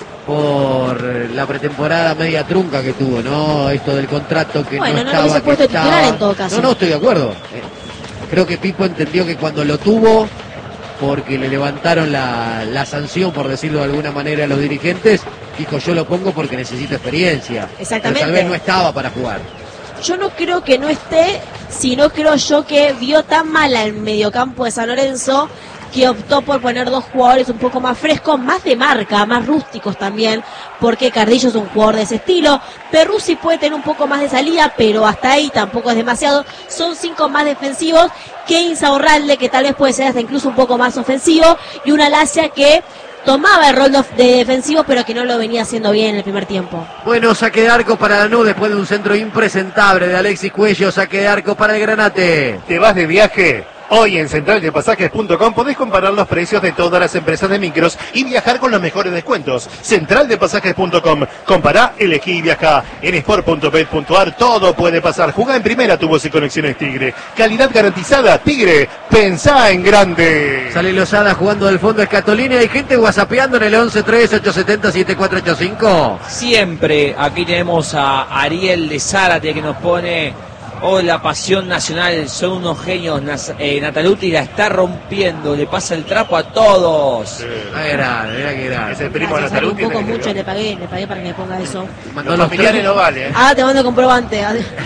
S1: por la pretemporada media trunca que tuvo, ¿no? Esto del contrato que
S3: bueno,
S1: no,
S3: no
S1: estaba,
S3: lo hubiese puesto
S1: que
S3: titular
S1: estaba...
S3: en todo caso.
S1: No, no, estoy de acuerdo. Eh, creo que Pipo entendió que cuando lo tuvo, porque le levantaron la, la sanción, por decirlo de alguna manera, a los dirigentes, dijo, yo lo pongo porque necesito experiencia.
S3: Exactamente.
S1: Pero tal vez no estaba para jugar.
S3: Yo no creo que no esté, sino creo yo que vio tan mal al mediocampo de San Lorenzo que optó por poner dos jugadores un poco más frescos, más de marca, más rústicos también, porque Cardillo es un jugador de ese estilo. Perruzzi puede tener un poco más de salida, pero hasta ahí tampoco es demasiado. Son cinco más defensivos que Insaurralde, que tal vez puede ser hasta incluso un poco más ofensivo, y una Lacia que tomaba el rol de defensivo, pero que no lo venía haciendo bien en el primer tiempo.
S1: Bueno, saque de arco para Lanús después de un centro impresentable de Alexis Cuello. Saque de arco para el Granate.
S2: ¿Te vas de viaje? Hoy en central de pasajes punto com podés comparar los precios de todas las empresas de micros y viajar con los mejores descuentos. central de pasajes punto com. Compará, elegí y viajá. En sport punto bet punto ar todo puede pasar. Jugá en primera, tubos y conexiones Tigre. Calidad garantizada, Tigre. Pensá en grande.
S1: Sale Lozada jugando del fondo Escatolina. Hay gente whatsappeando en el once tres ocho siete cero siete cuatro ocho cinco.
S5: Siempre aquí tenemos a Ariel de Zárate que nos pone: oh, la pasión nacional, son unos genios. Nas eh, Nataluti la está rompiendo, le pasa el trapo a todos.
S1: Sí. Ah, grande, mira que grande.
S2: Es el primo de Nataluti.
S3: Un poco mucho le pagué, le pagué para que me ponga eso.
S1: Mandó los
S2: familiares no vale, ¿eh?
S3: Ah, te mando comprobante.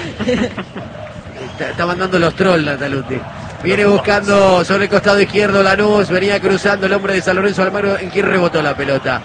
S1: está, está mandando los trolls Nataluti. Viene buscando sobre el costado izquierdo Lanús, venía cruzando el hombre de San Lorenzo Almagro, en quien rebotó la pelota.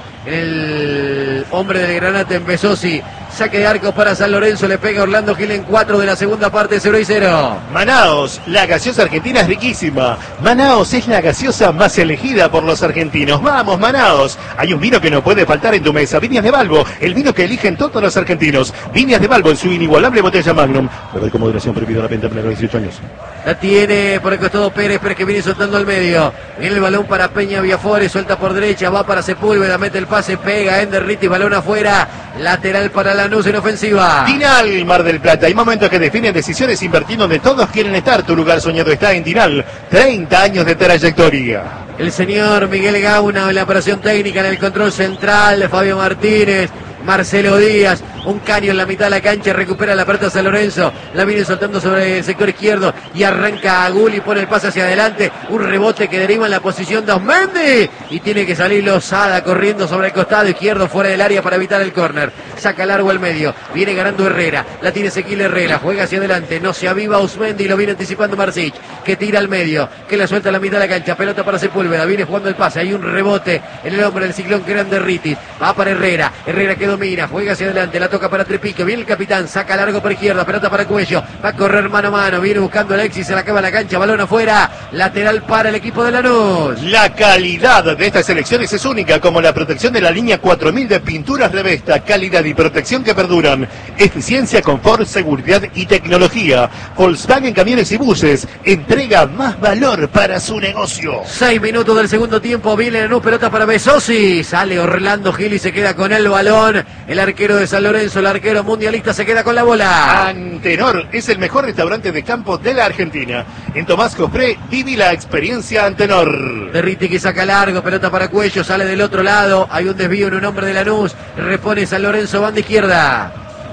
S1: El hombre del Granate empezó, sí. Saque de arcos para San Lorenzo, le pega Orlando Gil en cuatro de la segunda parte, cero y cero.
S2: Manaos, la gaseosa argentina es riquísima. Manaos es la gaseosa más elegida por los argentinos. Vamos, Manaos. Hay un vino que no puede faltar en tu mesa. Viñas de Balbo, el vino que eligen todos los argentinos. Viñas de Balbo en su inigualable botella Magnum. Beber con moderación, prohibido la venta a menores de dieciocho años.
S1: La tiene por el costado Pérez, Pérez que viene soltando al medio. Viene el balón para Peña Viafores, suelta por derecha, va para Sepúlveda, mete el pase, pega Ender Ritti, balón afuera. Lateral para Lanús en ofensiva.
S2: Tinal, Mar del Plata. Hay momentos que definen decisiones invertiendo donde todos quieren estar. Tu lugar soñado está en Tinal. treinta años de trayectoria.
S1: El señor Miguel Gauna en la operación técnica, en el control central, Fabio Martínez, Marcelo Díaz, un caño en la mitad de la cancha, recupera la pelota San Lorenzo, la viene soltando sobre el sector izquierdo y arranca a Gulli, pone el pase hacia adelante, un rebote que deriva en la posición de Osmendi y tiene que salir Lozada corriendo sobre el costado izquierdo fuera del área para evitar el córner, saca largo al medio, viene ganando Herrera, la tiene Ezequiel Herrera, juega hacia adelante, no se aviva Osmendi, lo viene anticipando Marcic, que tira al medio, que la suelta a la mitad de la cancha, pelota para Sepúlveda, viene jugando el pase, hay un rebote en el hombre del ciclón que era Ender Ritti, va para Herrera, Herrera que domina, juega hacia adelante, la toca para Trepico, viene el capitán, saca largo por izquierda, pelota para Cuello, va a correr mano a mano, viene buscando Alexis, se la acaba la cancha, balón afuera, lateral para el equipo de Lanús.
S2: La calidad de estas selecciones es única, como la protección de la línea cuatro mil de pinturas Revesta, calidad y protección que perduran, eficiencia, confort, seguridad y tecnología. Volkswagen Camiones y Buses entrega más valor para su negocio.
S1: Seis minutos del segundo tiempo, viene Lanús, pelota para Besosi, sale Orlando Gil y se queda con el balón, el arquero de San Lorenzo, el arquero mundialista se queda con la bola.
S2: Antenor es el mejor restaurante de campo de la Argentina. En Tomás Cospré viví la experiencia Antenor.
S1: Derriti que saca largo, pelota para Cuello, sale del otro lado, hay un desvío en un hombre de Lanús, repone San Lorenzo, banda izquierda.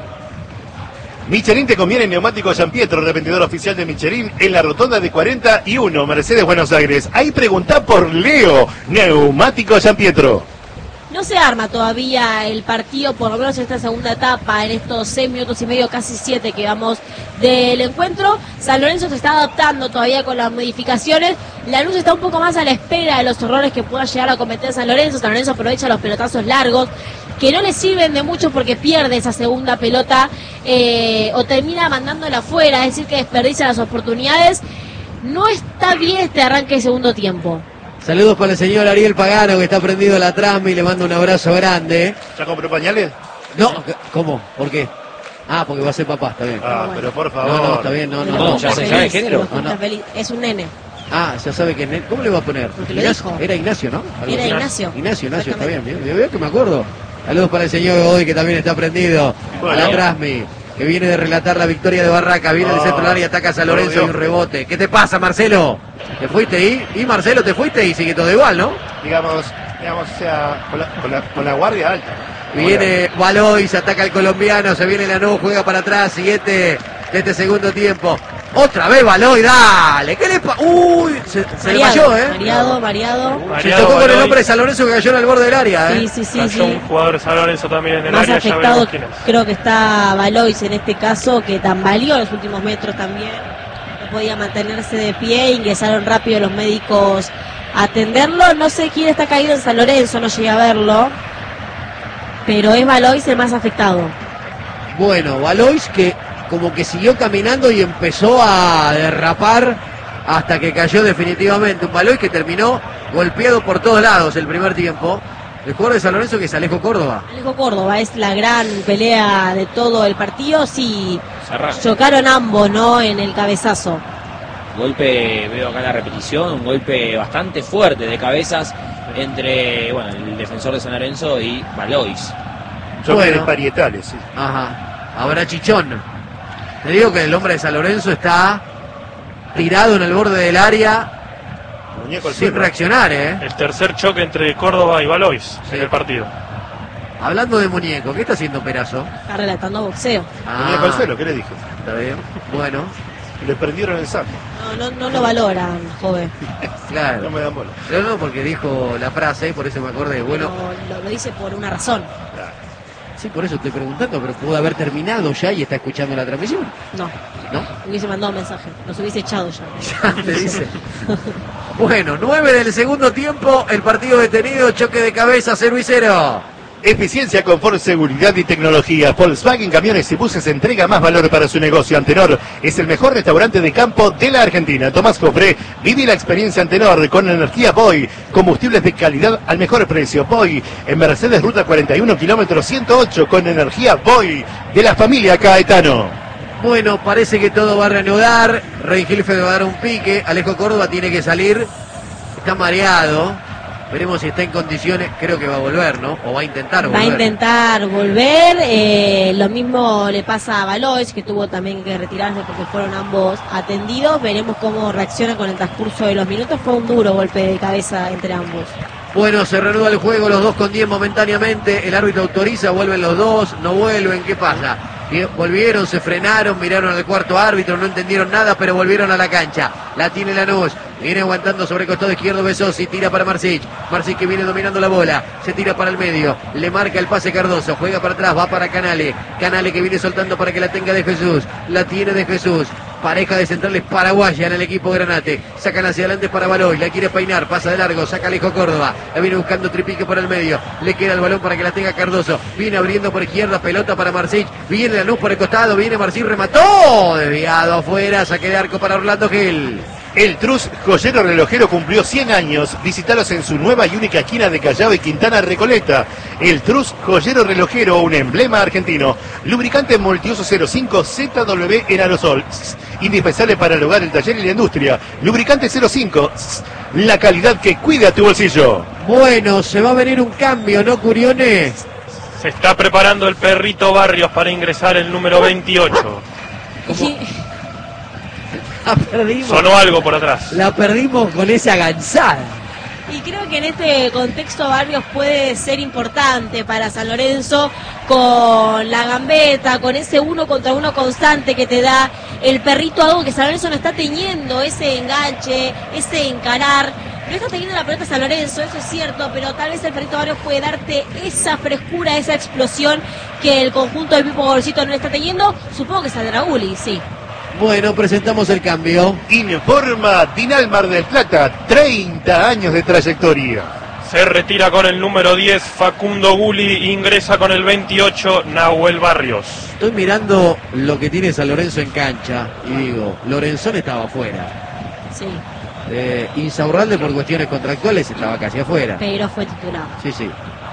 S2: Michelin te conviene neumático San Pietro, revendedor oficial de Michelin en la rotonda de cuarenta y uno, Mercedes, Buenos Aires. Ahí pregunta por Leo, neumático San Pietro.
S3: No se arma todavía el partido, por lo menos en esta segunda etapa, en estos seis minutos y medio, casi siete que vamos del encuentro. San Lorenzo se está adaptando todavía con las modificaciones. Lanús está un poco más a la espera de los errores que pueda llegar a cometer San Lorenzo. San Lorenzo aprovecha los pelotazos largos, que no le sirven de mucho porque pierde esa segunda pelota eh, o termina mandándola afuera, es decir, que desperdicia las oportunidades. No está bien este arranque de segundo tiempo.
S1: Saludos para el señor Ariel Pagano, que está prendido a la trama y le mando un abrazo grande.
S2: ¿Ya compró pañales?
S1: No, ¿cómo? ¿Por qué? Ah, porque va a ser papá, está bien.
S2: Ah, pero por favor.
S1: No, no, está bien, no, no.
S5: No,
S1: no.
S5: ya se sabe el género.
S1: No, no.
S3: Está feliz. Es un nene.
S1: Ah, ya sabe que... ne- ¿Cómo le va a poner?
S3: Porque lo
S1: Ignacio-
S3: dijo.
S1: Era Ignacio, ¿no? Algo
S3: Era
S1: así.
S3: Ignacio.
S1: Ignacio, Ignacio, está bien. bien. Veo que me acuerdo. Saludos para el señor Godoy, que también está prendido
S2: Bueno.
S1: a la Trasmi, que viene de relatar la victoria de Barraca. Viene del
S2: Ah,
S1: centro del área, ataca a San
S2: por
S1: Lorenzo y
S2: Dios.
S1: un rebote. ¿Qué te pasa, Marcelo? ¿Te fuiste ahí? Y Marcelo, te fuiste y sigue todo igual, ¿no?
S2: Digamos, digamos, o sea, con la, con la, con la guardia alta.
S1: Viene Valois, ataca al colombiano, se viene Lanús, juega para atrás, siguiente de este segundo tiempo. Otra vez Valois, dale, ¿qué le pasa? Uy, se, se le
S3: Variado,
S1: cayó, ¿eh?
S3: variado, variado.
S1: Se
S4: Mariano
S1: tocó con el
S4: Valois.
S1: hombre de San Lorenzo que cayó en el borde del área, ¿eh?
S3: Sí, sí, sí,
S4: Cayó
S3: sí.
S4: un jugador de San Lorenzo también en el
S3: Más
S4: área, ya
S3: afectado
S4: veremos quién es.
S3: creo que está Valois en este caso, que tambaleó en los últimos metros también. No podía mantenerse de pie, ingresaron rápido los médicos a atenderlo. No sé quién está caído en San Lorenzo, no llegué a verlo. Pero es Valois el más afectado.
S1: Bueno, Valois que como que siguió caminando y empezó a derrapar hasta que cayó definitivamente. Un Valois que terminó golpeado por todos lados el primer tiempo. El jugador de San Lorenzo que es Alejo Córdoba.
S3: Alejo Córdoba es la gran pelea de todo el partido. Sí,
S5: Cerrado.
S3: chocaron ambos, ¿no? En el cabezazo.
S5: Golpe, veo acá la repetición, un golpe bastante fuerte de cabezas entre, bueno, el defensor de San Lorenzo y Valois.
S2: Yo
S1: Bueno.
S2: de parietales, sí.
S1: Ajá. Ahora Chichón. Te digo que el hombre de San Lorenzo está tirado en el borde del área
S2: Muñeco al
S1: sin
S2: suelo.
S1: reaccionar, ¿eh?
S4: El tercer choque entre Córdoba y Valois en el partido.
S1: Hablando de muñeco, ¿qué está haciendo Perazo?
S3: Está relatando boxeo.
S2: Muñeco al suelo, ¿qué le dije?
S1: Está bien. Bueno,
S2: Le prendieron el saco.
S3: No, no, no lo valoran, joven.
S1: claro.
S2: No me dan bola.
S1: No, no, porque dijo la frase, por eso me acordé. Bueno,
S3: Lo, lo- lo dice por una razón.
S1: sí, por eso estoy preguntando, pero pudo haber terminado ya y está escuchando la transmisión.
S3: No,
S1: ¿No?
S3: hubiese mandado un mensaje. Nos hubiese echado ya.
S1: Te dice. Bueno, nueve del segundo tiempo, el partido detenido, choque de cabeza, cero y cero.
S2: Eficiencia, confort, seguridad y tecnología. Volkswagen Camiones y Buses entrega más valor para su negocio. Antenor es el mejor restaurante de campo de la Argentina. Tomás Cofré, vive la experiencia Antenor con energía Boy. Combustibles de calidad al mejor precio. Boy en Mercedes Ruta cuarenta y uno, kilómetro ciento ocho, con energía Boy de la familia Caetano.
S1: Bueno, parece que todo va a reanudar. Rengilfe va a dar un pique. Alejo Córdoba tiene que salir. Está mareado. Veremos si está en condiciones. Creo que va a volver, ¿no? O va a intentar volver.
S3: Va a intentar volver. eh, lo mismo le pasa a Valois, que tuvo también que retirarse porque fueron ambos atendidos. Veremos cómo reacciona con el transcurso de los minutos. Fue un duro golpe de cabeza entre ambos.
S1: Bueno, se reanuda el juego, los dos con diez momentáneamente. El árbitro autoriza, vuelven los dos, no vuelven. ¿Qué pasa? Bien, volvieron, se frenaron, miraron al cuarto árbitro, no entendieron nada, pero volvieron a la cancha. La tiene Lanús, viene aguantando sobre el costado izquierdo Besosi, tira para Marsic. Marsic que viene dominando la bola, se tira para el medio, le marca el pase Cardoso, juega para atrás, va para Canale. Canale que viene soltando para que la tenga de Jesús, la tiene de Jesús. Pareja de centrales paraguaya en el equipo Granate. Sacan hacia adelante para Valois. La quiere peinar. Pasa de largo. Saca Alejo Córdoba. La viene buscando Tripique por el medio. Le queda el balón para que la tenga Cardoso. Viene abriendo por izquierda. Pelota para Marsic. Viene la luz por el costado. Viene Marsic. Remató. Desviado afuera. Saque de arco para Orlando Gil.
S2: El Trus Joyero Relojero cumplió cien años. Visítalos en su nueva y única esquina de Callao y Quintana Recoleta. El Trus Joyero Relojero, un emblema argentino. Lubricante multiuso cero cinco Z W en aerosol. Indispensable para el hogar, el taller y la industria. Lubricante cero cinco. La calidad que cuida tu bolsillo.
S1: Bueno, se va a venir un cambio, ¿no, Curiones?
S4: Se está preparando el perrito Barrios para ingresar el número veintiocho.
S1: La perdimos.
S4: Sonó algo por atrás.
S1: La perdimos con esa gansada.
S3: Y creo que en este contexto Barrios puede ser importante para San Lorenzo con la gambeta, con ese uno contra uno constante que te da el perrito, algo que San Lorenzo no está teniendo, ese enganche, ese encarar. No está teniendo la pelota San Lorenzo, eso es cierto, pero tal vez el perrito Barrios puede darte esa frescura, esa explosión que el conjunto del Pipo Gorosito no está teniendo. Supongo que saldrá Uli, sí.
S1: Bueno, presentamos el cambio.
S2: Informa Dinal Mar del Plata, treinta años de trayectoria.
S4: Se retira con el número diez Facundo Guli, ingresa con el veintiocho Nahuel Barrios.
S1: Estoy mirando lo que tiene San Lorenzo en cancha y digo, Lorenzón estaba afuera.
S3: Sí.
S1: Eh, Insaurralde por cuestiones contractuales estaba casi afuera.
S3: Pero fue titular.
S1: Sí, sí.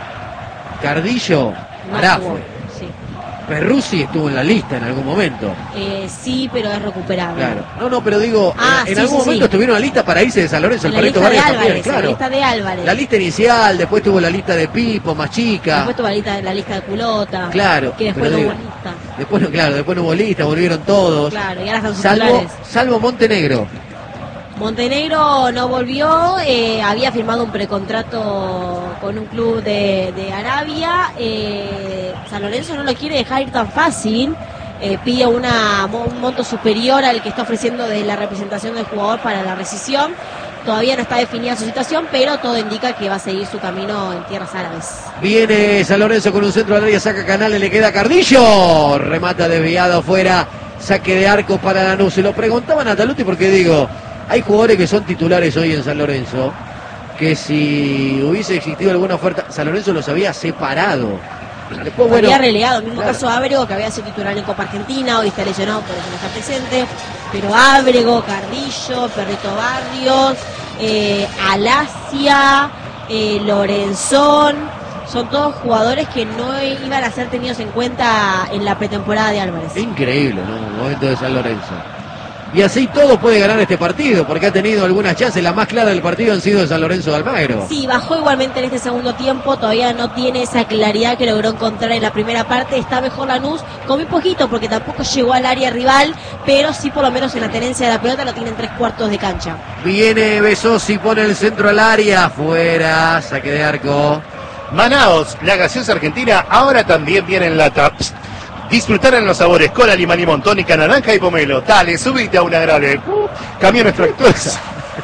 S1: Cardillo,
S3: No
S1: Ará
S3: jugó,
S1: fue.
S3: sí.
S1: Perruzzi estuvo en la lista en algún momento.
S3: Eh, sí, pero es recuperable.
S1: Claro. No, no, pero digo,
S3: Ah,
S1: en, en
S3: sí,
S1: algún
S3: sí,
S1: momento
S3: sí.
S1: estuvieron en la lista para irse de San Lorenzo, el
S3: En la
S1: Perrito
S3: lista de
S1: Vargas
S3: Álvarez,
S1: también, claro.
S3: la lista de Álvarez.
S1: La lista inicial, después tuvo la lista de Pipo, más chica.
S3: Después tuvo la lista, la lista de Culota.
S1: Claro,
S3: Que después
S1: pero
S3: no hubo
S1: digo,
S3: lista.
S1: Después no, claro, después no hubo lista, volvieron todos.
S3: Claro, y ahora están sus
S1: Salvo,
S3: titulares.
S1: salvo Montenegro.
S3: Montenegro no volvió, eh, había firmado un precontrato con un club de, de Arabia. eh, San Lorenzo no lo quiere dejar ir tan fácil. Eh, pide una, un monto superior al que está ofreciendo de la representación del jugador para la rescisión. Todavía no está definida su situación, pero todo indica que va a seguir su camino en tierras árabes.
S1: Viene San Lorenzo con un centro al área, saca Canales, le queda Cardillo. Remata desviado afuera, saque de arco para Lanús. Se lo preguntaban a Taluti porque digo, hay jugadores que son titulares hoy en San Lorenzo, que si hubiese existido alguna oferta, San Lorenzo los había separado. Después, bueno,
S3: había relegado, el mismo
S1: claro.
S3: caso Ábrego, que había sido titular en Copa Argentina, hoy está lesionado, por eso no está presente. Pero Ábrego, Cardillo, Perrito Barrios, eh, Alasia, eh, Lorenzón, son todos jugadores que no iban a ser tenidos en cuenta en la pretemporada de Álvarez.
S1: Increíble, ¿no? El momento de San Lorenzo. Y así todo puede ganar este partido, porque ha tenido algunas chances. La más clara del partido han sido de San Lorenzo de Almagro.
S3: Sí, bajó igualmente en este segundo tiempo, todavía no tiene esa claridad que logró encontrar en la primera parte. Está mejor Lanús, con muy poquito, porque tampoco llegó al área rival, pero sí por lo menos en la tenencia de la pelota lo tiene en tres cuartos de cancha.
S1: Viene Besosi, pone el centro al área, fuera, saque de arco.
S2: Manaos, la gaseosa argentina, ahora también viene en lata. Psst. Disfrutar en los sabores cola, limón, limón, tónica, naranja y pomelo. Dale, subite a una grave. Uh, camiones tractores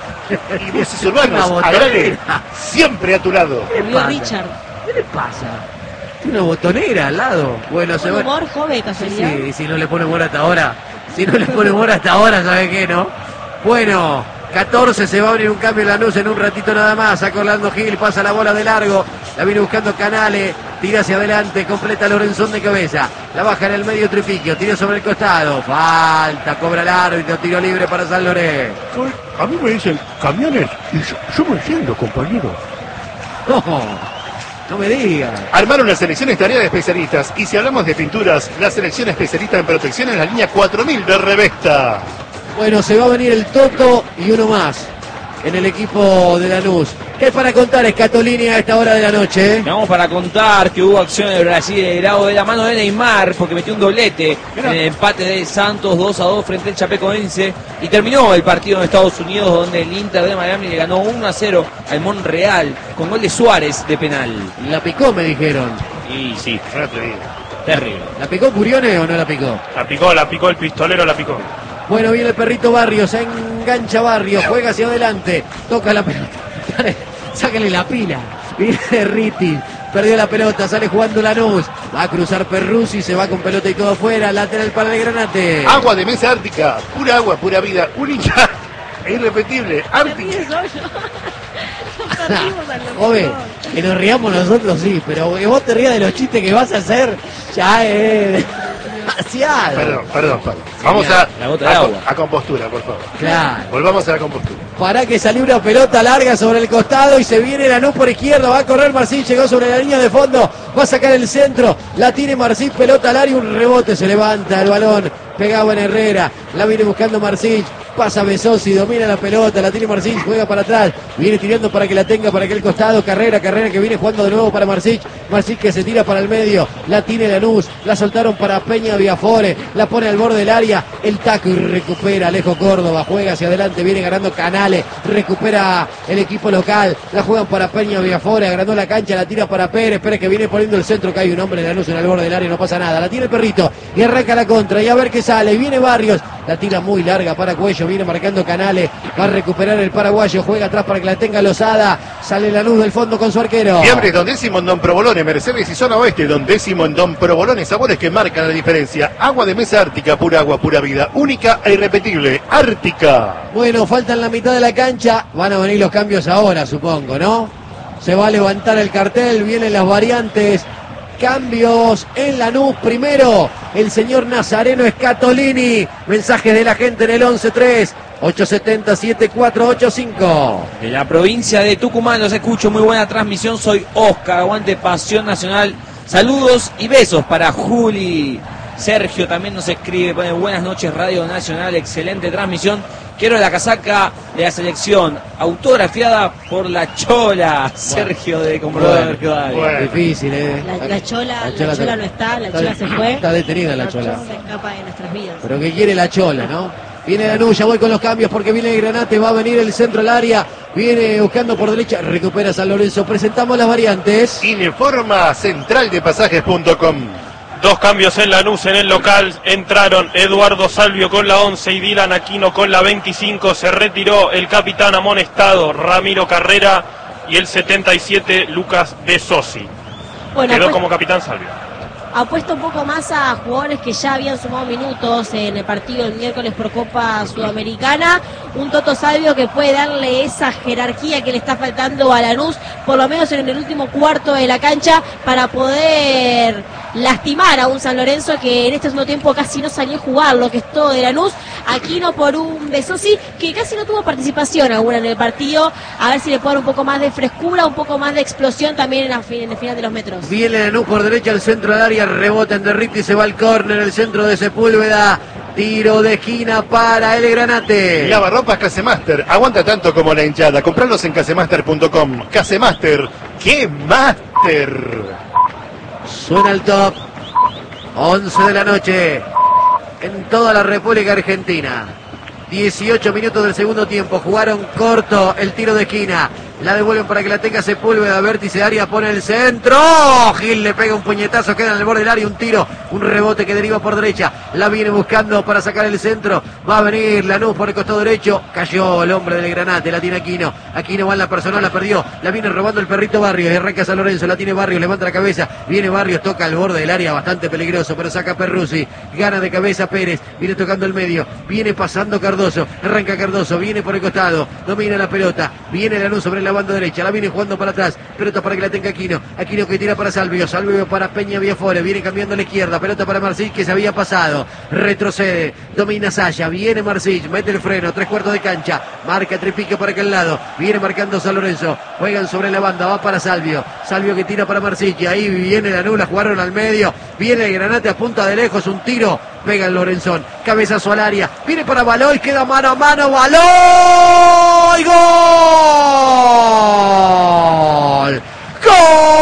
S2: y buses urbanos. Agrale, siempre a tu lado.
S3: Volvió Richard.
S1: ¿Qué le pasa? Una botonera al lado. Bueno, se
S3: Un
S1: va.
S3: humor joven, casualidad.
S1: Sí, si no le pone humor hasta ahora. Si no le pone humor hasta ahora, ¿sabe qué, no? Bueno, catorce, se va a abrir un cambio en Lanús en un ratito nada más. Saca Orlando Gil, pasa la bola de largo. La viene buscando Canales. Tira hacia adelante, completa Lorenzón de cabeza. La baja en el medio Tripiquio, tira sobre el costado. Falta, cobra el árbitro, tiro libre para San Lorenzo.
S2: A mí me dicen camiones y yo, yo me entiendo, compañero.
S1: No, no me digas.
S2: Armaron una selección tarea de especialistas. Y si hablamos de pinturas, la selección especialista en protección es la línea cuatro mil de Revesta.
S1: Bueno, se va a venir el Toto y uno más en el equipo de Lanús. ¿Qué es para contar, Escatolini, a esta hora de la noche?
S5: Vamos para contar que hubo acción de Brasil grado de la mano de Neymar, porque metió un doblete en el empate de Santos dos a dos frente al Chapecoense, y terminó el partido en Estados Unidos, donde el Inter de Miami le ganó uno a cero al Monreal con gol de Suárez de penal.
S1: La picó, me dijeron.
S5: Y sí, terrible.
S1: ¿La picó Curione o no la picó?
S4: La picó, la picó el pistolero, la picó.
S1: Bueno, viene el perrito Barrios, se engancha Barrios, juega hacia adelante, toca la pelota. Sáquenle la pila. Viene Ritti, perdió la pelota, sale jugando Lanús. Va a cruzar Perruzzi, se va con pelota y todo afuera. Lateral para el Granate.
S2: Agua de mesa ártica, pura agua, pura vida, única e irrepetible. Ártica.
S1: Joven, que nos riamos nosotros sí, pero que vos te rías de los chistes que vas a hacer, ya es demasiado.
S2: Perdón, perdón, perdón. Vamos a,
S5: La gota de
S2: a,
S5: agua.
S2: a compostura, por favor.
S1: Claro.
S2: Volvamos a la compostura.
S1: Para que salió una pelota larga sobre el costado y se viene Lanús por izquierda, va a correr Marcín, llegó sobre la línea de fondo, va a sacar el centro, la tiene Marcín, pelota al área, un rebote, se levanta el balón, pegado en Herrera, la viene buscando Marcín, pasa Besosi, domina la pelota, la tiene Marcín, juega para atrás, viene tirando para que la tenga para aquel costado, Carrera, Carrera que viene jugando de nuevo para Marcín, Marcín que se tira para el medio, la tiene Lanús, la soltaron para Peña Viafore, la pone al borde del área, el taco y recupera Alejo Córdoba, juega hacia adelante, viene ganando Canales, recupera el equipo local, la juegan para Peña Viafore, agrandó la cancha, la tira para Pérez, Pérez que viene poniendo el centro, que hay un hombre de Lanús en el borde del área, no pasa nada, la tiene el perrito y arranca la contra y a ver qué sale, y viene Barrios, la tira muy larga para Cuello, viene marcando Canales, va a recuperar el paraguayo, juega atrás para que la tenga Lozada, sale la luz del fondo con su arquero.
S2: Fiambres, Don Décimo en Don Provolone, Mercedes y Zona Oeste, Don Décimo en Don Provolone, sabores que marcan la diferencia. Agua de mesa ártica, pura agua, pura vida, única e irrepetible, Ártica.
S1: Bueno, faltan la mitad de la cancha, van a venir los cambios ahora, supongo, ¿no? Se va a levantar el cartel, vienen las variantes, cambios en Lanús, primero el señor Nazareno Scatolini. Mensajes de la gente en el once tres ocho siete cero siete cuatro ocho cinco.
S5: De la provincia de Tucumán los escucho, muy buena transmisión, soy Oscar, aguante Pasión Nacional, saludos y besos para Juli. Sergio también nos escribe, pone buenas noches Radio Nacional, excelente transmisión, quiero la casaca de la selección, autografiada por la Chola. Bueno, Sergio de Comodoro
S1: bueno, bueno. Difícil, eh.
S3: La, la, chola, la, chola, la chola no está, la está Chola se fue.
S1: Está detenida la, la Chola.
S3: Se escapa de nuestras vidas.
S1: Pero que quiere la Chola, ¿no? Viene Lanús, ya voy con los cambios porque viene el Granate, va a venir el centro al área, viene buscando por derecha, recupera San Lorenzo, presentamos las variantes.
S2: Informa central de pasajes punto com.
S4: Dos cambios en Lanús en el local, entraron Eduardo Salvio con la once y Dylan Aquino con la veinticinco, se retiró el capitán amonestado Ramiro Carrera y el setenta y siete Lucas De Sosi. Bueno, quedó pues, como capitán Salvio.
S3: Apuesta un poco más a jugadores que ya habían sumado minutos en el partido del miércoles por Copa Sudamericana. Un Toto Salvio que puede darle esa jerarquía que le está faltando a Lanús, por lo menos en el último cuarto de la cancha, para poder lastimar a un San Lorenzo que en este segundo tiempo casi no salió a jugar lo que es todo de Lanús. Aquino por un De Sosi que casi no tuvo participación alguna en el partido. A ver si le puede dar un poco más de frescura, un poco más de explosión también en, la, en el final de los metros.
S1: Viene Lanús por derecha al centro del área, rebota en Derriti, se va al córner, el centro de Sepúlveda. Tiro de esquina para el Granate.
S2: Lavarropas Casemaster. Aguanta tanto como la hinchada. Comprarlos en casemaster punto com. Casemaster. ¡Qué máster!
S1: Suena el top. once de la noche. En toda la República Argentina. dieciocho minutos del segundo tiempo. Jugaron corto el tiro de esquina. La devuelven para que la tenga Sepúlveda, vértice de área, pone el centro. Gil le pega un puñetazo, queda en el borde del área, un tiro, un rebote que deriva por derecha. La viene buscando para sacar el centro. Va a venir Lanús por el costado derecho. Cayó el hombre del Granate, la tiene Aquino. Aquino va en la personal, la perdió. La viene robando el perrito Barrios. Y arranca San Lorenzo, la tiene Barrios, levanta la cabeza. Viene Barrios, toca al borde del área, bastante peligroso, pero saca Perruzzi. Gana de cabeza Pérez, viene tocando el medio. Viene pasando Cardoso, arranca Cardoso, viene por el costado. Domina la pelota, viene Lanús sobre la banda derecha, la viene jugando para atrás, pelota para que la tenga Aquino, Aquino que tira para Salvio, Salvio para Peña Viafore, viene cambiando a la izquierda, pelota para Marcich que se había pasado, retrocede, domina Saya, viene Marcich, mete el freno, tres cuartos de cancha, marca Tripique para aquel lado, viene marcando San Lorenzo, juegan sobre la banda, va para Salvio, Salvio que tira para Marcich, ahí viene la nula, jugaron al medio, viene el Granate a punta de lejos, un tiro, pega el Lorenzón, cabezazo al área, viene para Baloy, queda mano a mano, Baloy, ¡gol!